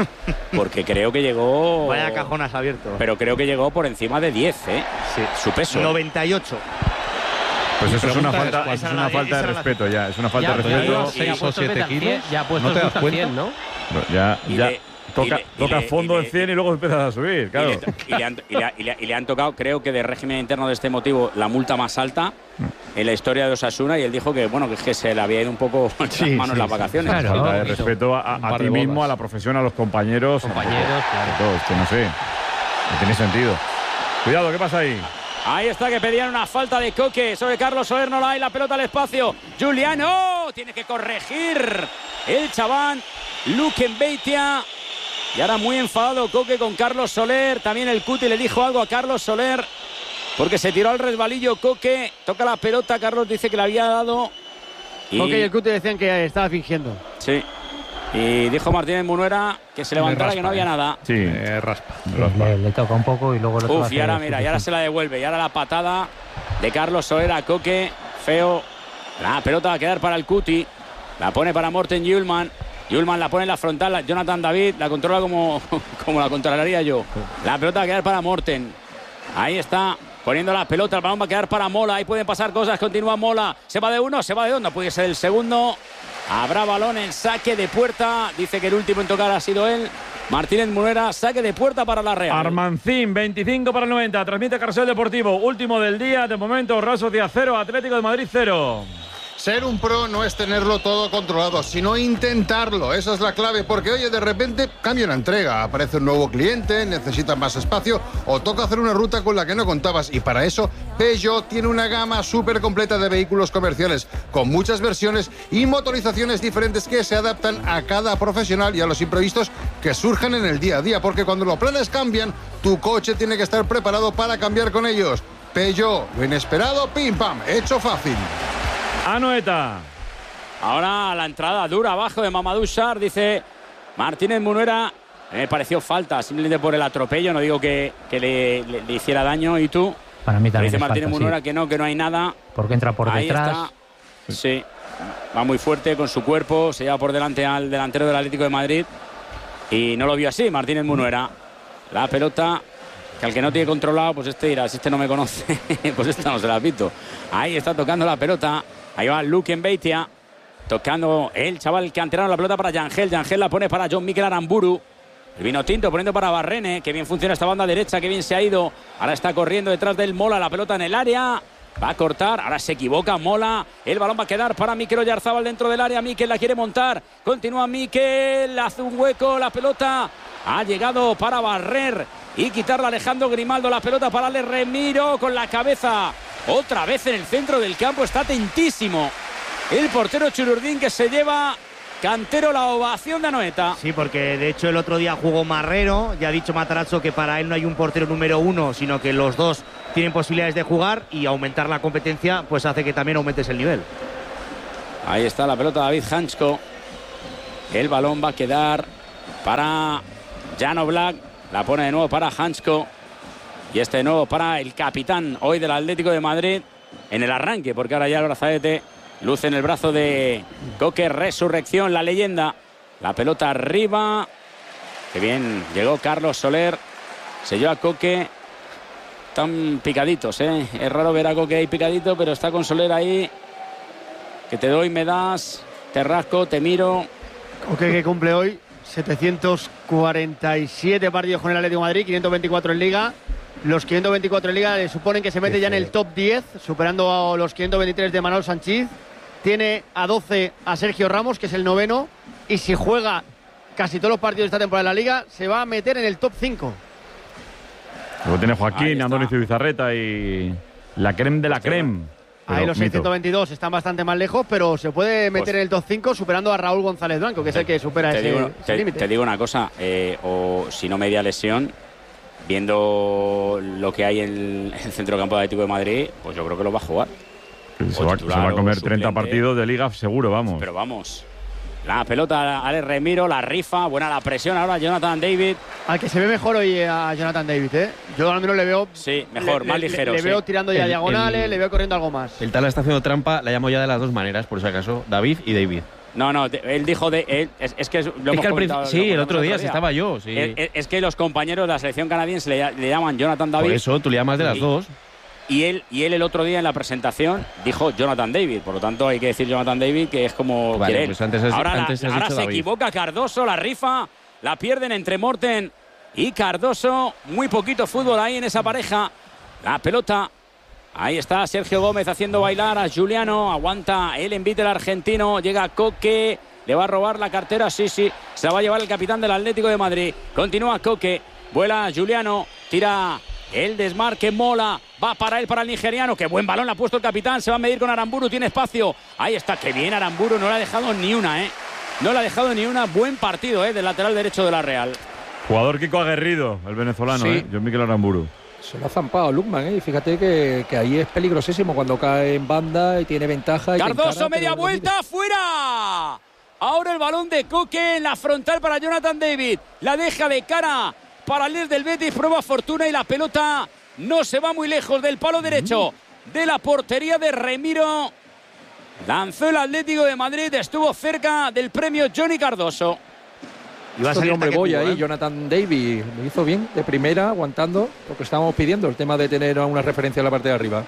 D: porque creo que llegó...
O: Vaya cajonas abierto.
D: Pero creo que llegó por encima de diez, ¿eh?
O: Sí.
D: Su peso.
O: noventa y ocho.
C: Pues eso es una falta, es una falta de respeto ya, es una falta de respeto.
M: seis o siete kilos,
F: ya puesto
M: ¿no te das cuenta?
F: cien, ¿no?
C: Ya, ya.
D: Le,
C: toca
D: le,
C: toca
D: le,
C: fondo
D: le,
C: en cien y luego empiezas a subir, claro.
D: Y le, y, le han, y, le, y, le, y le han tocado, creo que de régimen interno de este motivo, la multa más alta en la historia de Osasuna, y él dijo que bueno, que es que se le había ido un poco sí, las manos sí, en las vacaciones.
C: Claro, falta de respeto a, a ti mismo, a la profesión, a los compañeros.
F: Compañeros, claro.
C: Todo, es que no sé, no tiene sentido. Cuidado, ¿qué pasa ahí?
D: Ahí está, que pedían una falta de Coque sobre Carlos Soler, no la hay, la pelota al espacio. Juliano, tiene que corregir el chaván Luquen Beitia. Y ahora muy enfadado Coque con Carlos Soler. También el Cuti le dijo algo a Carlos Soler porque se tiró al resbalillo Coque. Toca la pelota, Carlos dice que le había dado.
P: Y... Coque y el Cuti decían que estaba fingiendo.
D: Sí. Y dijo Martínez Munuera que se levantara, raspa, que no había eh. nada.
C: Sí, eh, raspa.
N: raspa. Le, le toca un poco y luego lo
D: Uf, y ahora mira, y ahora se la devuelve. Y ahora la patada de Carlos Soler a Coque. Feo. La pelota va a quedar para el Cuti. La pone para Morten Hjulmand. Hjulmand la pone en la frontal. Jonathan David la controla como, como la controlaría yo. La pelota va a quedar para Morten. Ahí está. Poniendo la pelota, el balón va a quedar para Mola. Ahí pueden pasar cosas. Continúa Mola. Se va de uno, se va de dos. No puede ser el segundo. Habrá balón en saque de puerta. Dice que el último en tocar ha sido él. Martínez Munuera, saque de puerta para la Real.
C: Armancín, veinticinco para el noventa. Transmite Carrusel Deportivo. Último del día. De momento, Real Sociedad cero, Atlético de Madrid cero.
I: Ser un pro no es tenerlo todo controlado, sino intentarlo. Esa es la clave, porque oye, de repente cambia una entrega, aparece un nuevo cliente, necesitas más espacio o toca hacer una ruta con la que no contabas. Y para eso, Peugeot tiene una gama súper completa de vehículos comerciales, con muchas versiones y motorizaciones diferentes que se adaptan a cada profesional y a los imprevistos que surjan en el día a día, porque cuando los planes cambian, tu coche tiene que estar preparado para cambiar con ellos. Peugeot, lo inesperado, pim pam, hecho fácil.
D: Anoeta. Ahora la entrada dura abajo de Mamadou Sarr, dice Martínez Munuera. Me pareció falta, simplemente por el atropello. No digo que, que le, le, le hiciera daño. ¿Y tú?
N: Para mí también.
D: Dice Martínez
N: falta,
D: Munuera
N: sí.
D: que no, que no hay nada.
N: Porque entra por
D: Ahí
N: detrás.
D: Está. Sí, va muy fuerte con su cuerpo. Se lleva por delante al delantero del Atlético de Madrid. Y no lo vio así, Martínez Munuera. La pelota, que al que no tiene controlado, pues este dirá, si este no me conoce, pues esta no se la ha visto. Ahí está tocando la pelota. Ahí va Luke Beitia. Tocando el chaval que han tirado la pelota para Yangel. Yangel la pone para John Mikel Aramburu. El vino tinto poniendo para Barrene. Que bien funciona esta banda derecha, que bien se ha ido. Ahora está corriendo detrás del Mola. La pelota en el área. Va a cortar. Ahora se equivoca Mola. El balón va a quedar para Mikel Oyarzábal dentro del área. Mikel la quiere montar. Continúa Mikel. Hace un hueco. La pelota ha llegado para barrer y quitarla Alejandro Grimaldo. La pelota para Ale Remiro con la cabeza. Otra vez en el centro del campo. Está tentísimo el portero Chururdín, que se lleva, Cantero, la ovación de Anoeta.
O: Sí, porque de hecho el otro día jugó Marrero. Ya ha dicho Matarazzo que para él no hay un portero número uno, sino que los dos tienen posibilidades de jugar, y aumentar la competencia pues hace que también aumentes el nivel.
D: Ahí está la pelota David Hansko. El balón va a quedar para Jan Oblak. La pone de nuevo para Hansko. Y este de nuevo para el capitán hoy del Atlético de Madrid en el arranque, porque ahora ya el brazalete luce en el brazo de Coque. Resurrección, la leyenda. La pelota arriba. Qué bien llegó Carlos Soler. Se lleva a Coque. Están picaditos, ¿eh? Es raro ver a Coque ahí picadito, pero está con Soler ahí. Que te doy, me das. Te rasco, te miro.
P: Coque, que cumple hoy setecientos cuarenta y siete partidos con el Atlético de Madrid, quinientos veinticuatro en Liga. Los quinientos veinticuatro en Liga le suponen que se mete ya en el top diez, superando a los quinientos veintitrés de Manuel Sanchís. Tiene a doce a Sergio Ramos, que es el noveno. Y si juega casi todos los partidos de esta temporada en la Liga, se va a meter en el top cinco.
C: Luego tiene Joaquín, Andoni Zubizarreta y la creme de la creme.
P: Ahí los seiscientos veintidós están bastante más lejos, pero se puede meter pues, en el top cinco superando a Raúl González Blanco, que es el que supera ese límite.
D: Te, te digo una cosa, eh, o si no media lesión, viendo lo que hay en el centro campo de Atlético de Madrid, pues yo creo que lo va a jugar.
C: Se va, se va a comer treinta partidos de Liga seguro, vamos.
D: Pero vamos. La pelota a Ale Remiro, la rifa, buena la presión ahora Jonathan David.
P: Al que se ve mejor hoy a Jonathan David, ¿eh? Yo al menos le veo.
D: Sí, mejor,
P: le,
D: más
P: le,
D: ligero.
P: Le, le
D: sí.
P: veo tirando ya
J: el,
P: diagonales,
J: el,
P: le veo corriendo algo más.
J: El tal está haciendo trampa, la llamo ya de las dos maneras, por si acaso. David y David.
D: No, no, él dijo de. Él, es, es que lo
J: es
D: hemos
J: que
D: comentado,
J: Sí,
D: lo
J: el otro día,
D: día.
J: si estaba yo. Sí.
D: Es, es que los compañeros de la selección canadiense le, le llaman Jonathan David.
J: Por eso, tú le llamas de las
D: y,
J: dos.
D: Y él, y él el otro día en la presentación dijo Jonathan David. Por lo tanto, hay que decir Jonathan David, que es como
J: vale,
D: quiere.
J: Pues antes has,
D: ahora
J: antes
D: la,
J: has
D: ahora
J: dicho
D: se
J: David.
D: equivoca Cardoso, la rifa. La pierden entre Morten y Cardoso. Muy poquito fútbol ahí en esa pareja. La pelota. Ahí está Sergio Gómez haciendo bailar a Juliano. Aguanta el envite el argentino. Llega Coque. Le va a robar la cartera. Sí, sí. Se la va a llevar el capitán del Atlético de Madrid. Continúa Coque. Vuela Juliano. Tira el desmarque. Mola. Va para él, para el nigeriano. Qué buen balón le ha puesto el capitán. Se va a medir con Aramburu. Tiene espacio. Ahí está. Qué bien Aramburu. No le ha dejado ni una, ¿eh? No le ha dejado ni una. Buen partido, ¿eh? Del lateral derecho de la Real.
C: Jugador Kiko aguerrido, el venezolano,
H: Sí.
C: ¿eh? John Mikel Aramburu.
H: Se lo ha zampado Lukman, ¿eh? Y fíjate que, que ahí es peligrosísimo cuando cae en banda y tiene ventaja. Y
D: Cardoso,
H: encara,
D: media vuelta, fuera. Ahora el balón de Coque en la frontal para Jonathan David. La deja de cara para el del Betis, prueba fortuna y la pelota no se va muy lejos del palo derecho de la portería de Remiro. Lanzó el Atlético de Madrid, estuvo cerca del premio Johnny Cardoso.
H: Y va a salir hombre boy ahí, Jonathan David. Lo hizo bien, de primera, aguantando lo que estábamos pidiendo, el tema de tener una referencia en la parte de arriba.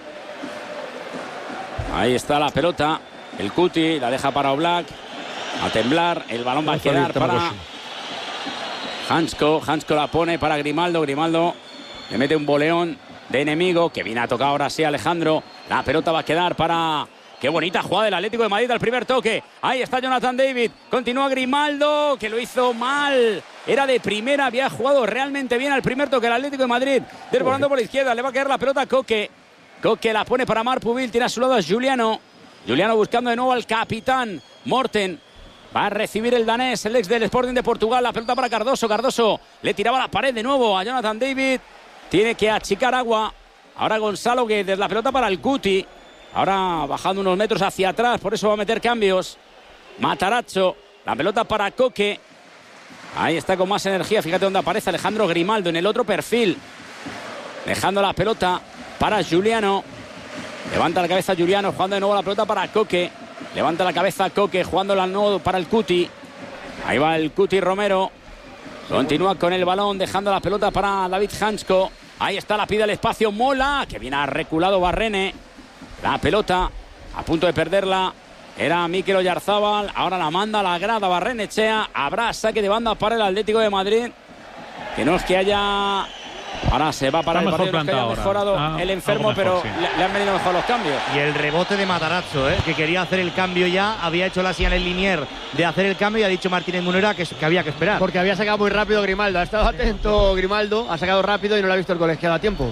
D: Ahí está la pelota. El Cuti la deja para Oblak. A temblar. El balón va a quedar para Hansko. Hansko la pone para Grimaldo. Grimaldo le mete un boleón de enemigo. Que viene a tocar ahora sí Alejandro. La pelota va a quedar para... Qué bonita jugada del Atlético de Madrid al primer toque. Ahí está Jonathan David. Continúa Grimaldo, que lo hizo mal. Era de primera, había jugado realmente bien al primer toque el Atlético de Madrid. Desbordando por la izquierda, le va a caer la pelota a Coque. Coque la pone para Marpubil, tiene a su lado a Juliano. Juliano buscando de nuevo al capitán Morten. Va a recibir el danés, el ex del Sporting de Portugal. La pelota para Cardoso. Cardoso le tiraba la pared de nuevo a Jonathan David. Tiene que achicar agua. Ahora Gonzalo, que desde la pelota para el Cuti. Ahora bajando unos metros hacia atrás, por eso va a meter cambios. Matarazzo, la pelota para Coque. Ahí está con más energía, fíjate dónde aparece Alejandro Grimaldo en el otro perfil. Dejando la pelota para Juliano. Levanta la cabeza Juliano, jugando de nuevo la pelota para Coque. Levanta la cabeza Coque, jugando la nuevo para el Cuti. Ahí va el Cuti Romero. Continúa con el balón, dejando la pelota para David Hansko. Ahí está, la pide el espacio Mola, que viene reculado Barrene. La pelota, a punto de perderla, era Mikel Oyarzábal. Ahora la manda a la grada Barrenechea. Habrá saque de banda para el Atlético de Madrid. Que no es que haya... Ahora se va para el partido, no es que haya mejorado ah, el enfermo, mejor, pero sí. le, le han venido mejor los cambios.
O: Y el rebote de Matarazzo, ¿eh? que quería hacer el cambio ya, había hecho la señal en Linier de hacer el cambio y ha dicho Martínez Munera que, que había que esperar.
P: Porque había sacado muy rápido Grimaldo, ha estado atento Grimaldo, ha sacado rápido y no lo ha visto el colegiado a tiempo.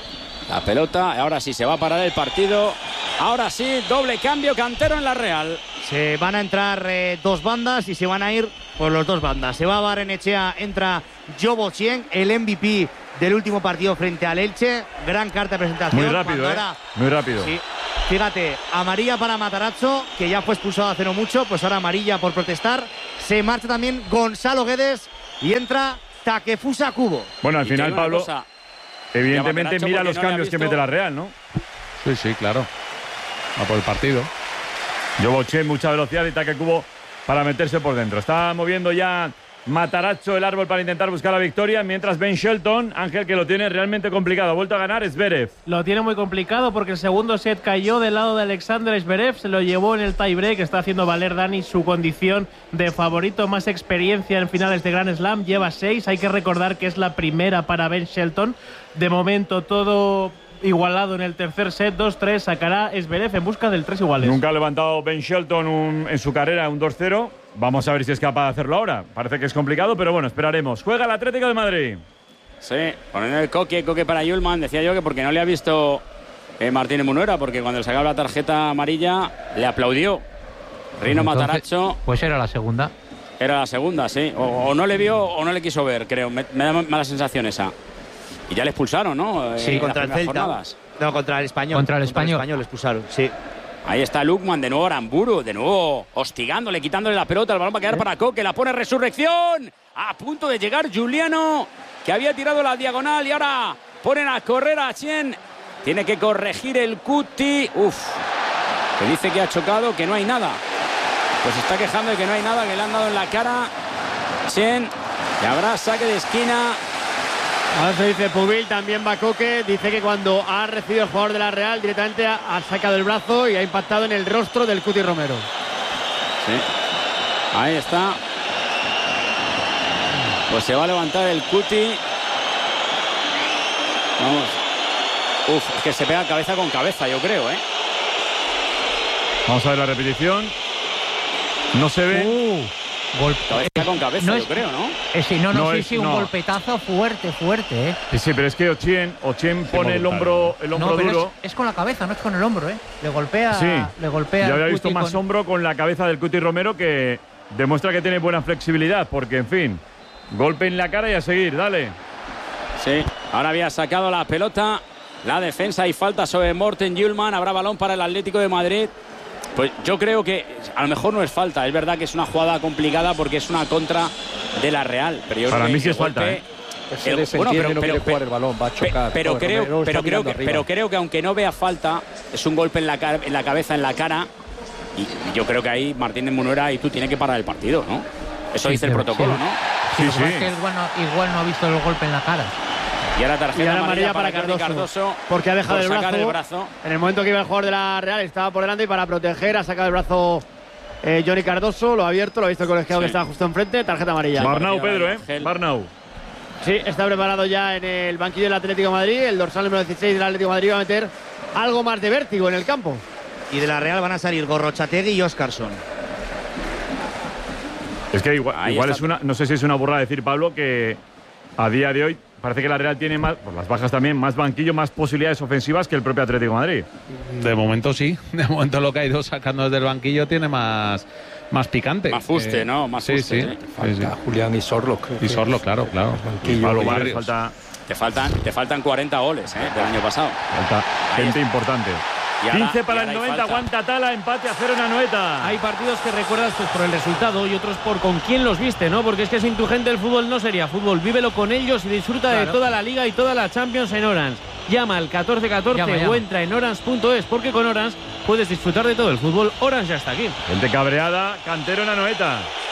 D: La pelota, ahora sí se va a parar el partido. Ahora sí, doble cambio, Cantero en la Real.
O: Se van a entrar eh, dos bandas y se van a ir por los dos bandas. Se va Barrenechea, entra Jobo Chien, el M V P del último partido frente al Elche. Gran carta de presentación.
C: Muy rápido, ¿eh? Ahora, muy rápido.
O: Sí. Fíjate, amarilla para Matarazzo, que ya fue expulsado hace no mucho, pues ahora amarilla por protestar. Se marcha también Gonzalo Guedes y entra Takefusa Kubo.
C: Bueno, al final, Pablo, evidentemente mira los no cambios que mete la Real, ¿no?
M: Sí, sí, claro. Va por el partido.
C: Yo boché mucha velocidad y Take Kubo para meterse por dentro. Está moviendo ya Matarazzo el árbol para intentar buscar la victoria, mientras Ben Shelton, Ángel, que lo tiene realmente complicado. Ha vuelto a ganar Zverev.
G: Lo tiene muy complicado porque el segundo set cayó del lado de Alexander Zverev, se lo llevó en el tiebreak. Está haciendo valer Dani su condición de favorito, más experiencia en finales de Grand Slam. Lleva seis, hay que recordar que es la primera para Ben Shelton. De momento todo igualado en el tercer set, dos tres, sacará Zverev en busca del tres iguales.
C: Nunca ha levantado Ben Shelton un, en su carrera un dos cero. Vamos a ver si es capaz de hacerlo ahora. Parece que es complicado, pero bueno, esperaremos. Juega el Atlético de Madrid.
D: Sí, poniendo el coque, coque para Yulman. Decía yo que porque no le ha visto eh, Martínez Munuera, porque cuando le sacaba la tarjeta amarilla le aplaudió. Rino Matarazzo.
N: Pues era la segunda.
D: Era la segunda, sí. O, o no le vio o no le quiso ver, creo. Me, me da mala sensación esa. Y ya le expulsaron, ¿no?
O: Sí,
D: eh,
O: contra el Celta.
D: Jornadas.
O: No, contra el Español.
N: Contra el
O: Español.
N: Español.
O: Español le expulsaron, sí.
D: Ahí está Lukman, de nuevo Aramburu, de nuevo hostigándole, quitándole la pelota. El balón va a quedar para Coque, la pone Resurrección. A punto de llegar Juliano, que había tirado la diagonal y ahora ponen a correr a Chien. Tiene que corregir el Cuti. Uf, que dice que ha chocado, que no hay nada. Pues está quejando de que no hay nada, que le han dado en la cara. Chien, y habrá saque de esquina.
P: Ahora se dice Pubil, también va Coque. Dice que cuando ha recibido el jugador de la Real, directamente ha, ha sacado el brazo y ha impactado en el rostro del Cuti Romero.
D: Sí, ahí está. Pues se va a levantar el Cuti. Vamos. Uf, es que se pega cabeza con cabeza, yo creo, ¿eh?
C: Vamos a ver la repetición. No se ve.
N: Uh. Gol...
D: Cabeza con cabeza,
N: no
D: yo
N: es,
D: creo, ¿no?
N: Eh, sí, no, no,
C: no
N: sí,
C: es,
N: sí, un
C: no.
N: golpetazo fuerte, fuerte, ¿eh?
C: Sí, sí, pero es que Ochien, Ochien pone el hombro, el hombro
N: no, pero
C: duro.
N: Es, es con la cabeza, no es con el hombro, ¿eh? Le golpea.
C: Sí,
N: le golpea.
C: yo había
N: el
C: visto
N: Cuti
C: más
N: con...
C: hombro con la cabeza del Cuti Romero, que demuestra que tiene buena flexibilidad, porque, en fin, golpe en la cara y a seguir, dale.
D: Sí, ahora había sacado la pelota, la defensa y falta sobre Morten Yulman. Habrá balón para el Atlético de Madrid. Pues yo creo que a lo mejor no es falta. Es verdad que es una jugada complicada porque es una contra de la Real. Pero yo
C: Para
D: creo
C: mí
D: que
C: sí es
D: golpe,
C: falta, ¿eh?
H: Se desentiende, no quiere jugar el balón, va a chocar.
D: Pero,
H: Joder,
D: creo,
H: Romero
D: pero,
H: está
D: creo que,
H: mirando arriba.
D: pero creo que aunque no vea falta, es un golpe en la, en la cabeza, en la cara. Y yo creo que ahí Martínez Munuera y tú tienes que parar el partido, ¿no? Eso
N: Sí,
D: dice el
N: pero-
D: protocolo,
N: sí.
D: ¿no?
N: Sí, lo que pasa es que igual no, igual no ha visto el golpe en la cara.
D: Y ahora tarjeta
P: Y ahora
D: amarilla
P: amarilla para
D: para Jordi
P: Cardoso,
D: Cardoso.
P: porque ha dejado
D: por
P: el brazo,
D: sacar el brazo.
P: En el momento que iba el jugador de la Real estaba por delante y para proteger ha sacado el brazo eh, Johnny Cardoso, lo ha abierto, lo ha visto el colegiado
D: Sí.
P: que estaba justo enfrente, tarjeta amarilla.
C: Barnau,
D: Ahora
C: Pedro, ¿eh?
D: Ángel.
C: Barnau.
P: Sí, está preparado ya en el banquillo del Atlético de Madrid, el dorsal número dieciséis del Atlético de Madrid va a meter algo más de vértigo en el campo.
O: Y de la Real van a salir Gorrochategui y Óscarson.
C: Es que igual,
D: Ahí
C: igual
D: está.
C: es una, no sé si es una burrada decir, Pablo, que a día de hoy parece que la Real tiene más, por las bajas también, más banquillo, más posibilidades ofensivas que el propio Atlético de Madrid.
M: De momento sí. De momento lo que ha ido sacando desde el banquillo tiene más, más picante.
D: Más fuste, ¿no? Más
M: sí,
D: fuste,
M: sí,
D: sí.
M: sí, sí.
H: Falta Julián y Sorlock.
M: Y Sorlock, claro, claro.
C: Y Pablo
H: Barrios.
C: Barrios, falta,
D: Te faltan, te faltan cuarenta goles, ¿eh? Del año pasado.
C: falta gente importante.
D: Y ahora-
C: quince para
D: y
C: el
D: ahora hay
C: noventa,
D: falta.
C: aguanta Tala, empate a cero en Anoeta.
G: Hay partidos que recuerdas pues, por el resultado y otros por con quién los viste, ¿no? Porque es que sin tu gente el fútbol no sería fútbol. Vívelo con ellos y disfruta
N: Claro.
G: de toda la Liga y toda la Champions en Orange. Llama al catorce catorce
N: Llama,
G: o
N: llama.
G: entra en orange punto es, porque con Orange puedes disfrutar de todo el fútbol. Orange ya está aquí.
C: Gente cabreada, Cantero en Anoeta.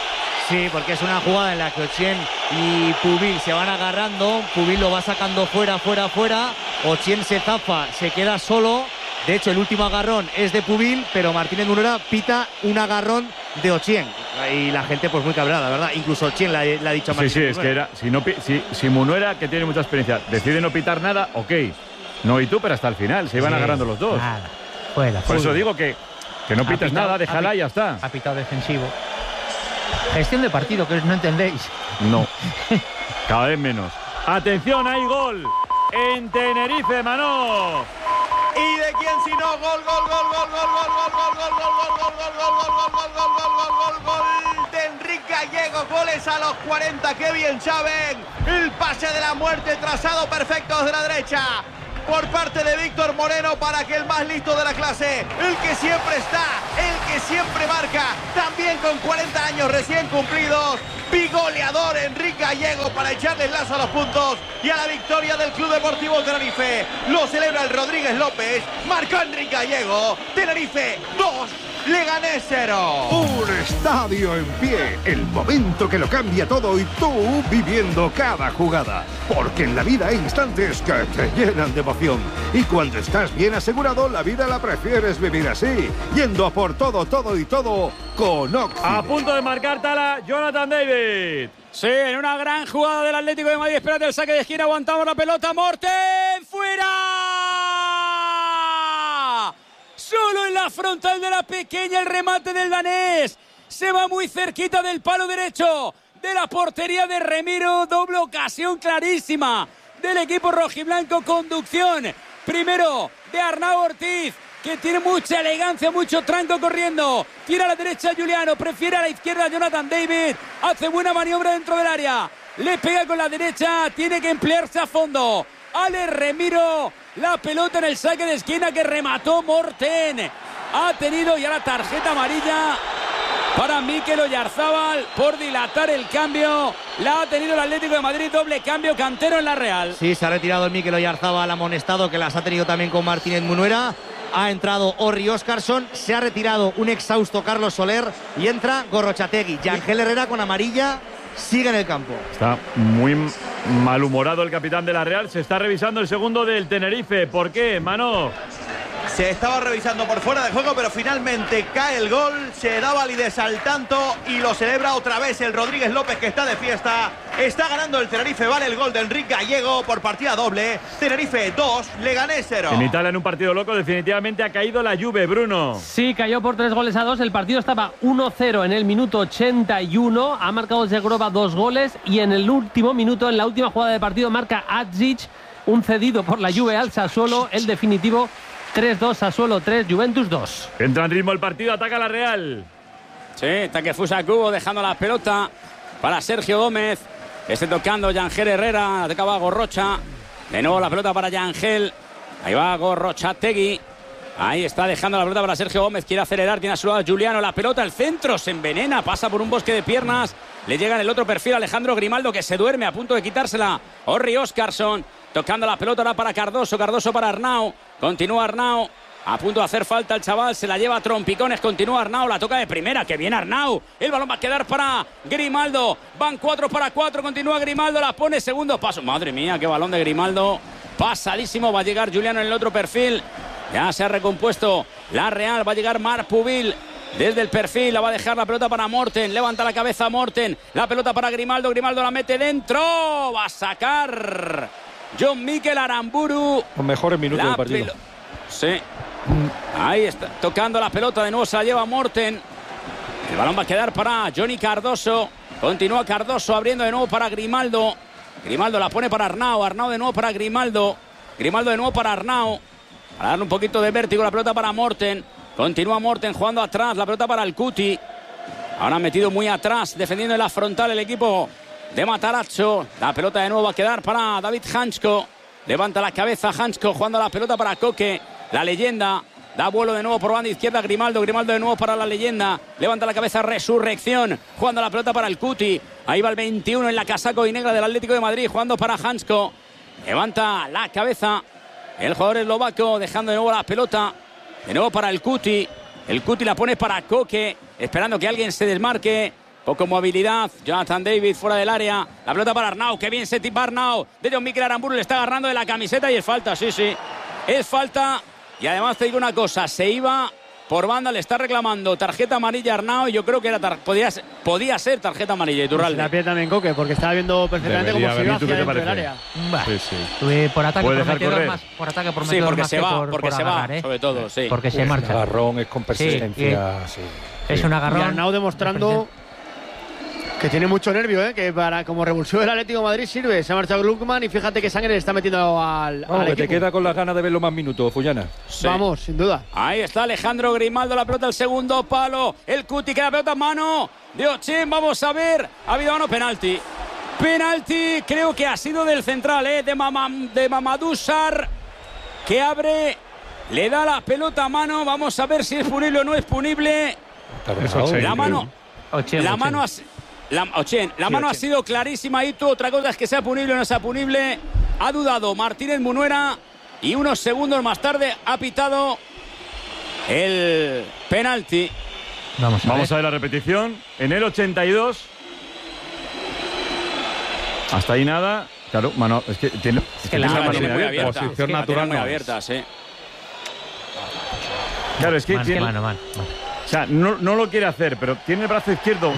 O: Sí, porque es una jugada en la que Ochieng y Pubil se van agarrando. Pubil lo va sacando fuera, fuera, fuera. Ochieng se zafa, se queda solo. De hecho, el último agarrón es de Pubil, pero Martínez Munera pita un agarrón de Ochieng. Y la gente pues muy cabreada, ¿verdad? Incluso Ochieng le, le ha dicho a Martínez.
C: Sí, sí, es que era, si, no, si, si Munuera, que tiene mucha experiencia, decide no pitar nada, ok. No y tú, pero hasta el final, se iban sí, agarrando los dos.
N: Nada, fuera.
C: Por eso digo que, que no pites pitado, nada, déjala y ya está.
N: Ha pitado defensivo. Gestión de partido, que no entendéis.
C: No, cada vez menos. Atención, hay gol en Tenerife, Manó.
E: ¿Y de quién si no? Gol, gol, gol, gol, gol, gol, gol, gol, gol, gol, gol, gol, gol, gol, gol, gol, gol, gol, gol, gol de Enrique Gallego. Goles a los cuarenta, qué bien saben. El pase de la muerte, trazado perfecto desde la derecha por parte de Víctor Moreno para que el más listo de la clase, el que siempre está, el que siempre marca, también con cuarenta años recién cumplidos, bigoleador Enrique Gallego para echarle el lazo a los puntos y a la victoria del Club Deportivo Tenerife. Lo celebra el Rodríguez López, marcó Enrique Gallego, Tenerife dos, Leganés cero.
A: Un estadio en pie, el momento que lo cambia todo y tú viviendo cada jugada. Porque en la vida hay instantes que te llenan de emoción. Y cuando estás bien asegurado, la vida la prefieres vivir así. Yendo a por todo, todo y todo con Oxy.
C: A punto de marcar Tala, Jonathan David.
D: Sí, en una gran jugada del Atlético de Madrid. Espérate el saque de esquina, aguantamos la pelota. Morten, fuera. Solo en la frontal de la pequeña el remate del danés. Se va muy cerquita del palo derecho de la portería de Remiro. Doble ocasión clarísima del equipo rojiblanco. Conducción primero de Arnau Ortiz, que tiene mucha elegancia, mucho tranco corriendo. Tira a la derecha Juliano, prefiere a la izquierda Jonathan David. Hace buena maniobra dentro del área. Le pega con la derecha, tiene que emplearse a fondo. Ale Remiro, la pelota en el saque de esquina que remató Morten. Ha tenido ya la tarjeta amarilla para Mikel Oyarzábal por dilatar el cambio. La ha tenido el Atlético de Madrid, doble cambio, Cantero en la Real.
O: Sí, se ha retirado el Mikel Oyarzábal amonestado, que las ha tenido también con Martínez Munuera. Ha entrado Orri Óscarson, se ha retirado un exhausto Carlos Soler y entra Gorrochategui. Yangel Herrera con amarilla sigue en el campo.
C: Está muy malhumorado el capitán de la Real. Se está revisando el segundo del Tenerife. ¿Por qué, Mano?
E: Se estaba revisando por fuera de juego, pero finalmente cae el gol, se da validez al tanto y lo celebra otra vez el Rodríguez López, que está de fiesta. Está ganando el Tenerife, vale el gol de Enrique Gallego por partida doble. Tenerife dos, Leganés cero.
C: En Italia, en un partido loco, definitivamente ha caído la Juve, Bruno.
F: Sí, cayó por tres goles a dos. El partido estaba uno cero en el minuto ochenta y uno. Ha marcado Zegrova dos goles y en el último minuto, en la última jugada de partido, marca Adzic, un cedido por la Juve al Sassuolo. El definitivo tres dos, Sassuolo tres, Juventus dos.
C: Entra en ritmo el partido, ataca la Real.
D: Sí, Takefusa Kubo dejando la pelota para Sergio Gómez. Esté tocando Yangel Herrera, atacaba Gorrocha. De nuevo la pelota para Yangel. Ahí va Gorrochategui. Ahí está dejando la pelota para Sergio Gómez. Quiere acelerar, tiene a su lado Juliano. La pelota al centro, se envenena, pasa por un bosque de piernas. Le llega en el otro perfil Alejandro Grimaldo, que se duerme a punto de quitársela. Orri Óscarson tocando la pelota ahora para Cardoso. Cardoso para Arnau. Continúa Arnau. A punto de hacer falta el chaval, se la lleva a trompicones, continúa Arnau, la toca de primera, que bien Arnau, el balón va a quedar para Grimaldo, van cuatro para cuatro, continúa Grimaldo, la pone, segundo paso, madre mía, qué balón de Grimaldo, pasadísimo, va a llegar Juliano en el otro perfil, ya se ha recompuesto la Real, va a llegar Marc Pubil desde el perfil, la va a dejar la pelota para Morten, levanta la cabeza Morten, la pelota para Grimaldo, Grimaldo la mete dentro, va a sacar John Mikel Aramburu.
H: Los mejores minutos del partido.
D: Sí. Ahí está, tocando la pelota, de nuevo se la lleva Morten. El balón va a quedar para Johnny Cardoso. Continúa Cardoso abriendo de nuevo para Grimaldo. Grimaldo la pone para Arnau. Arnau de nuevo para Grimaldo. Grimaldo de nuevo para Arnau. Para darle un poquito de vértigo, la pelota para Morten. Continúa Morten jugando atrás, la pelota para el Cuti. Ahora ha metido muy atrás, defendiendo en la frontal el equipo de Matarazzo. La pelota de nuevo va a quedar para David Hansko. Levanta la cabeza Hansko jugando la pelota para Koke. La leyenda da vuelo de nuevo por banda izquierda Grimaldo. Grimaldo de nuevo para la leyenda. Levanta la cabeza Resurrección. Jugando la pelota para el Cuti. Ahí va el veintiuno en la casaco y negra del Atlético de Madrid. Jugando para Hansko. Levanta la cabeza el jugador eslovaco. Dejando de nuevo la pelota. De nuevo para el Cuti. El Cuti la pone para Koke. Esperando que alguien se desmarque Poco movilidad. Jonathan David fuera del área. La pelota para Arnau. Qué bien se tipa Arnau. De John Mikel Aramburu le está agarrando de la camiseta y es falta. Sí, sí. Es falta. Y además te digo una cosa. Se iba por banda. Le está reclamando tarjeta amarilla a Arnau. Y yo creo que era tar- podía, ser, podía ser tarjeta amarilla. Iturralde.
P: La pierde también Coque, porque estaba viendo perfectamente
C: Debería
P: cómo se iba
C: haber. ¿Tú
P: hacia
C: qué te
P: dentro del
C: parece?
P: área.
N: Bah.
C: Sí, sí.
N: Eh, Por ataque
C: ¿Puede dejar
N: prometedor
C: correr?
N: más. Por ataque
D: Sí,
N: prometedor
D: porque
N: más
D: se
N: que
D: va.
N: por,
D: Porque
N: por
D: se
N: agarrar,
D: va.
N: ¿eh?
D: Sobre todo, sí.
N: Porque se
H: El
N: marcha.
H: agarrón es con persistencia. Sí,
N: Es un
P: Y
N: agarrón.
P: Arnau demostrando que tiene mucho nervio, ¿eh? Que para como revulsivo del Atlético de Madrid sirve. Se ha marchado Gluckman y fíjate que sangre le está metiendo al,
H: Vamos,
P: al
H: que te
P: equipo.
H: queda con las ganas de verlo más minutos, Fullana.
D: Sí.
P: Vamos, sin duda.
D: Ahí está Alejandro Grimaldo, la pelota al segundo palo. El Cuti que la pelota en mano de Ochen. Vamos a ver. Ha habido mano, penalti. Penalti, creo que ha sido del central, ¿eh? de, Mamam, de Mamadou Sarr, que abre, le da la pelota a mano. Vamos a ver si es punible o no es punible. La mano,
N: Ochen,
D: la
N: Ochen.
D: mano, ha, la, Ochen, la mano ha sido clarísima. Y tú, otra cosa es que sea punible o no sea punible. Ha dudado Martínez Munuera y unos segundos más tarde ha pitado el penalti.
N: Vamos a
C: Vamos
N: ver.
C: a ver la repetición. En el ochenta y dos. Hasta ahí nada. Claro, mano, es que tiene, es que
D: La
C: tiene la
D: tiene
C: mano
D: muy
C: muy
D: abierta.
C: abierta.
M: Posición
D: La tiene
M: natural
D: muy
M: no es.
D: abierta, sí.
C: Claro, es que
N: Mano,
C: tiene,
N: mano, mano.
C: o sea, no, no lo quiere hacer, pero tiene el brazo izquierdo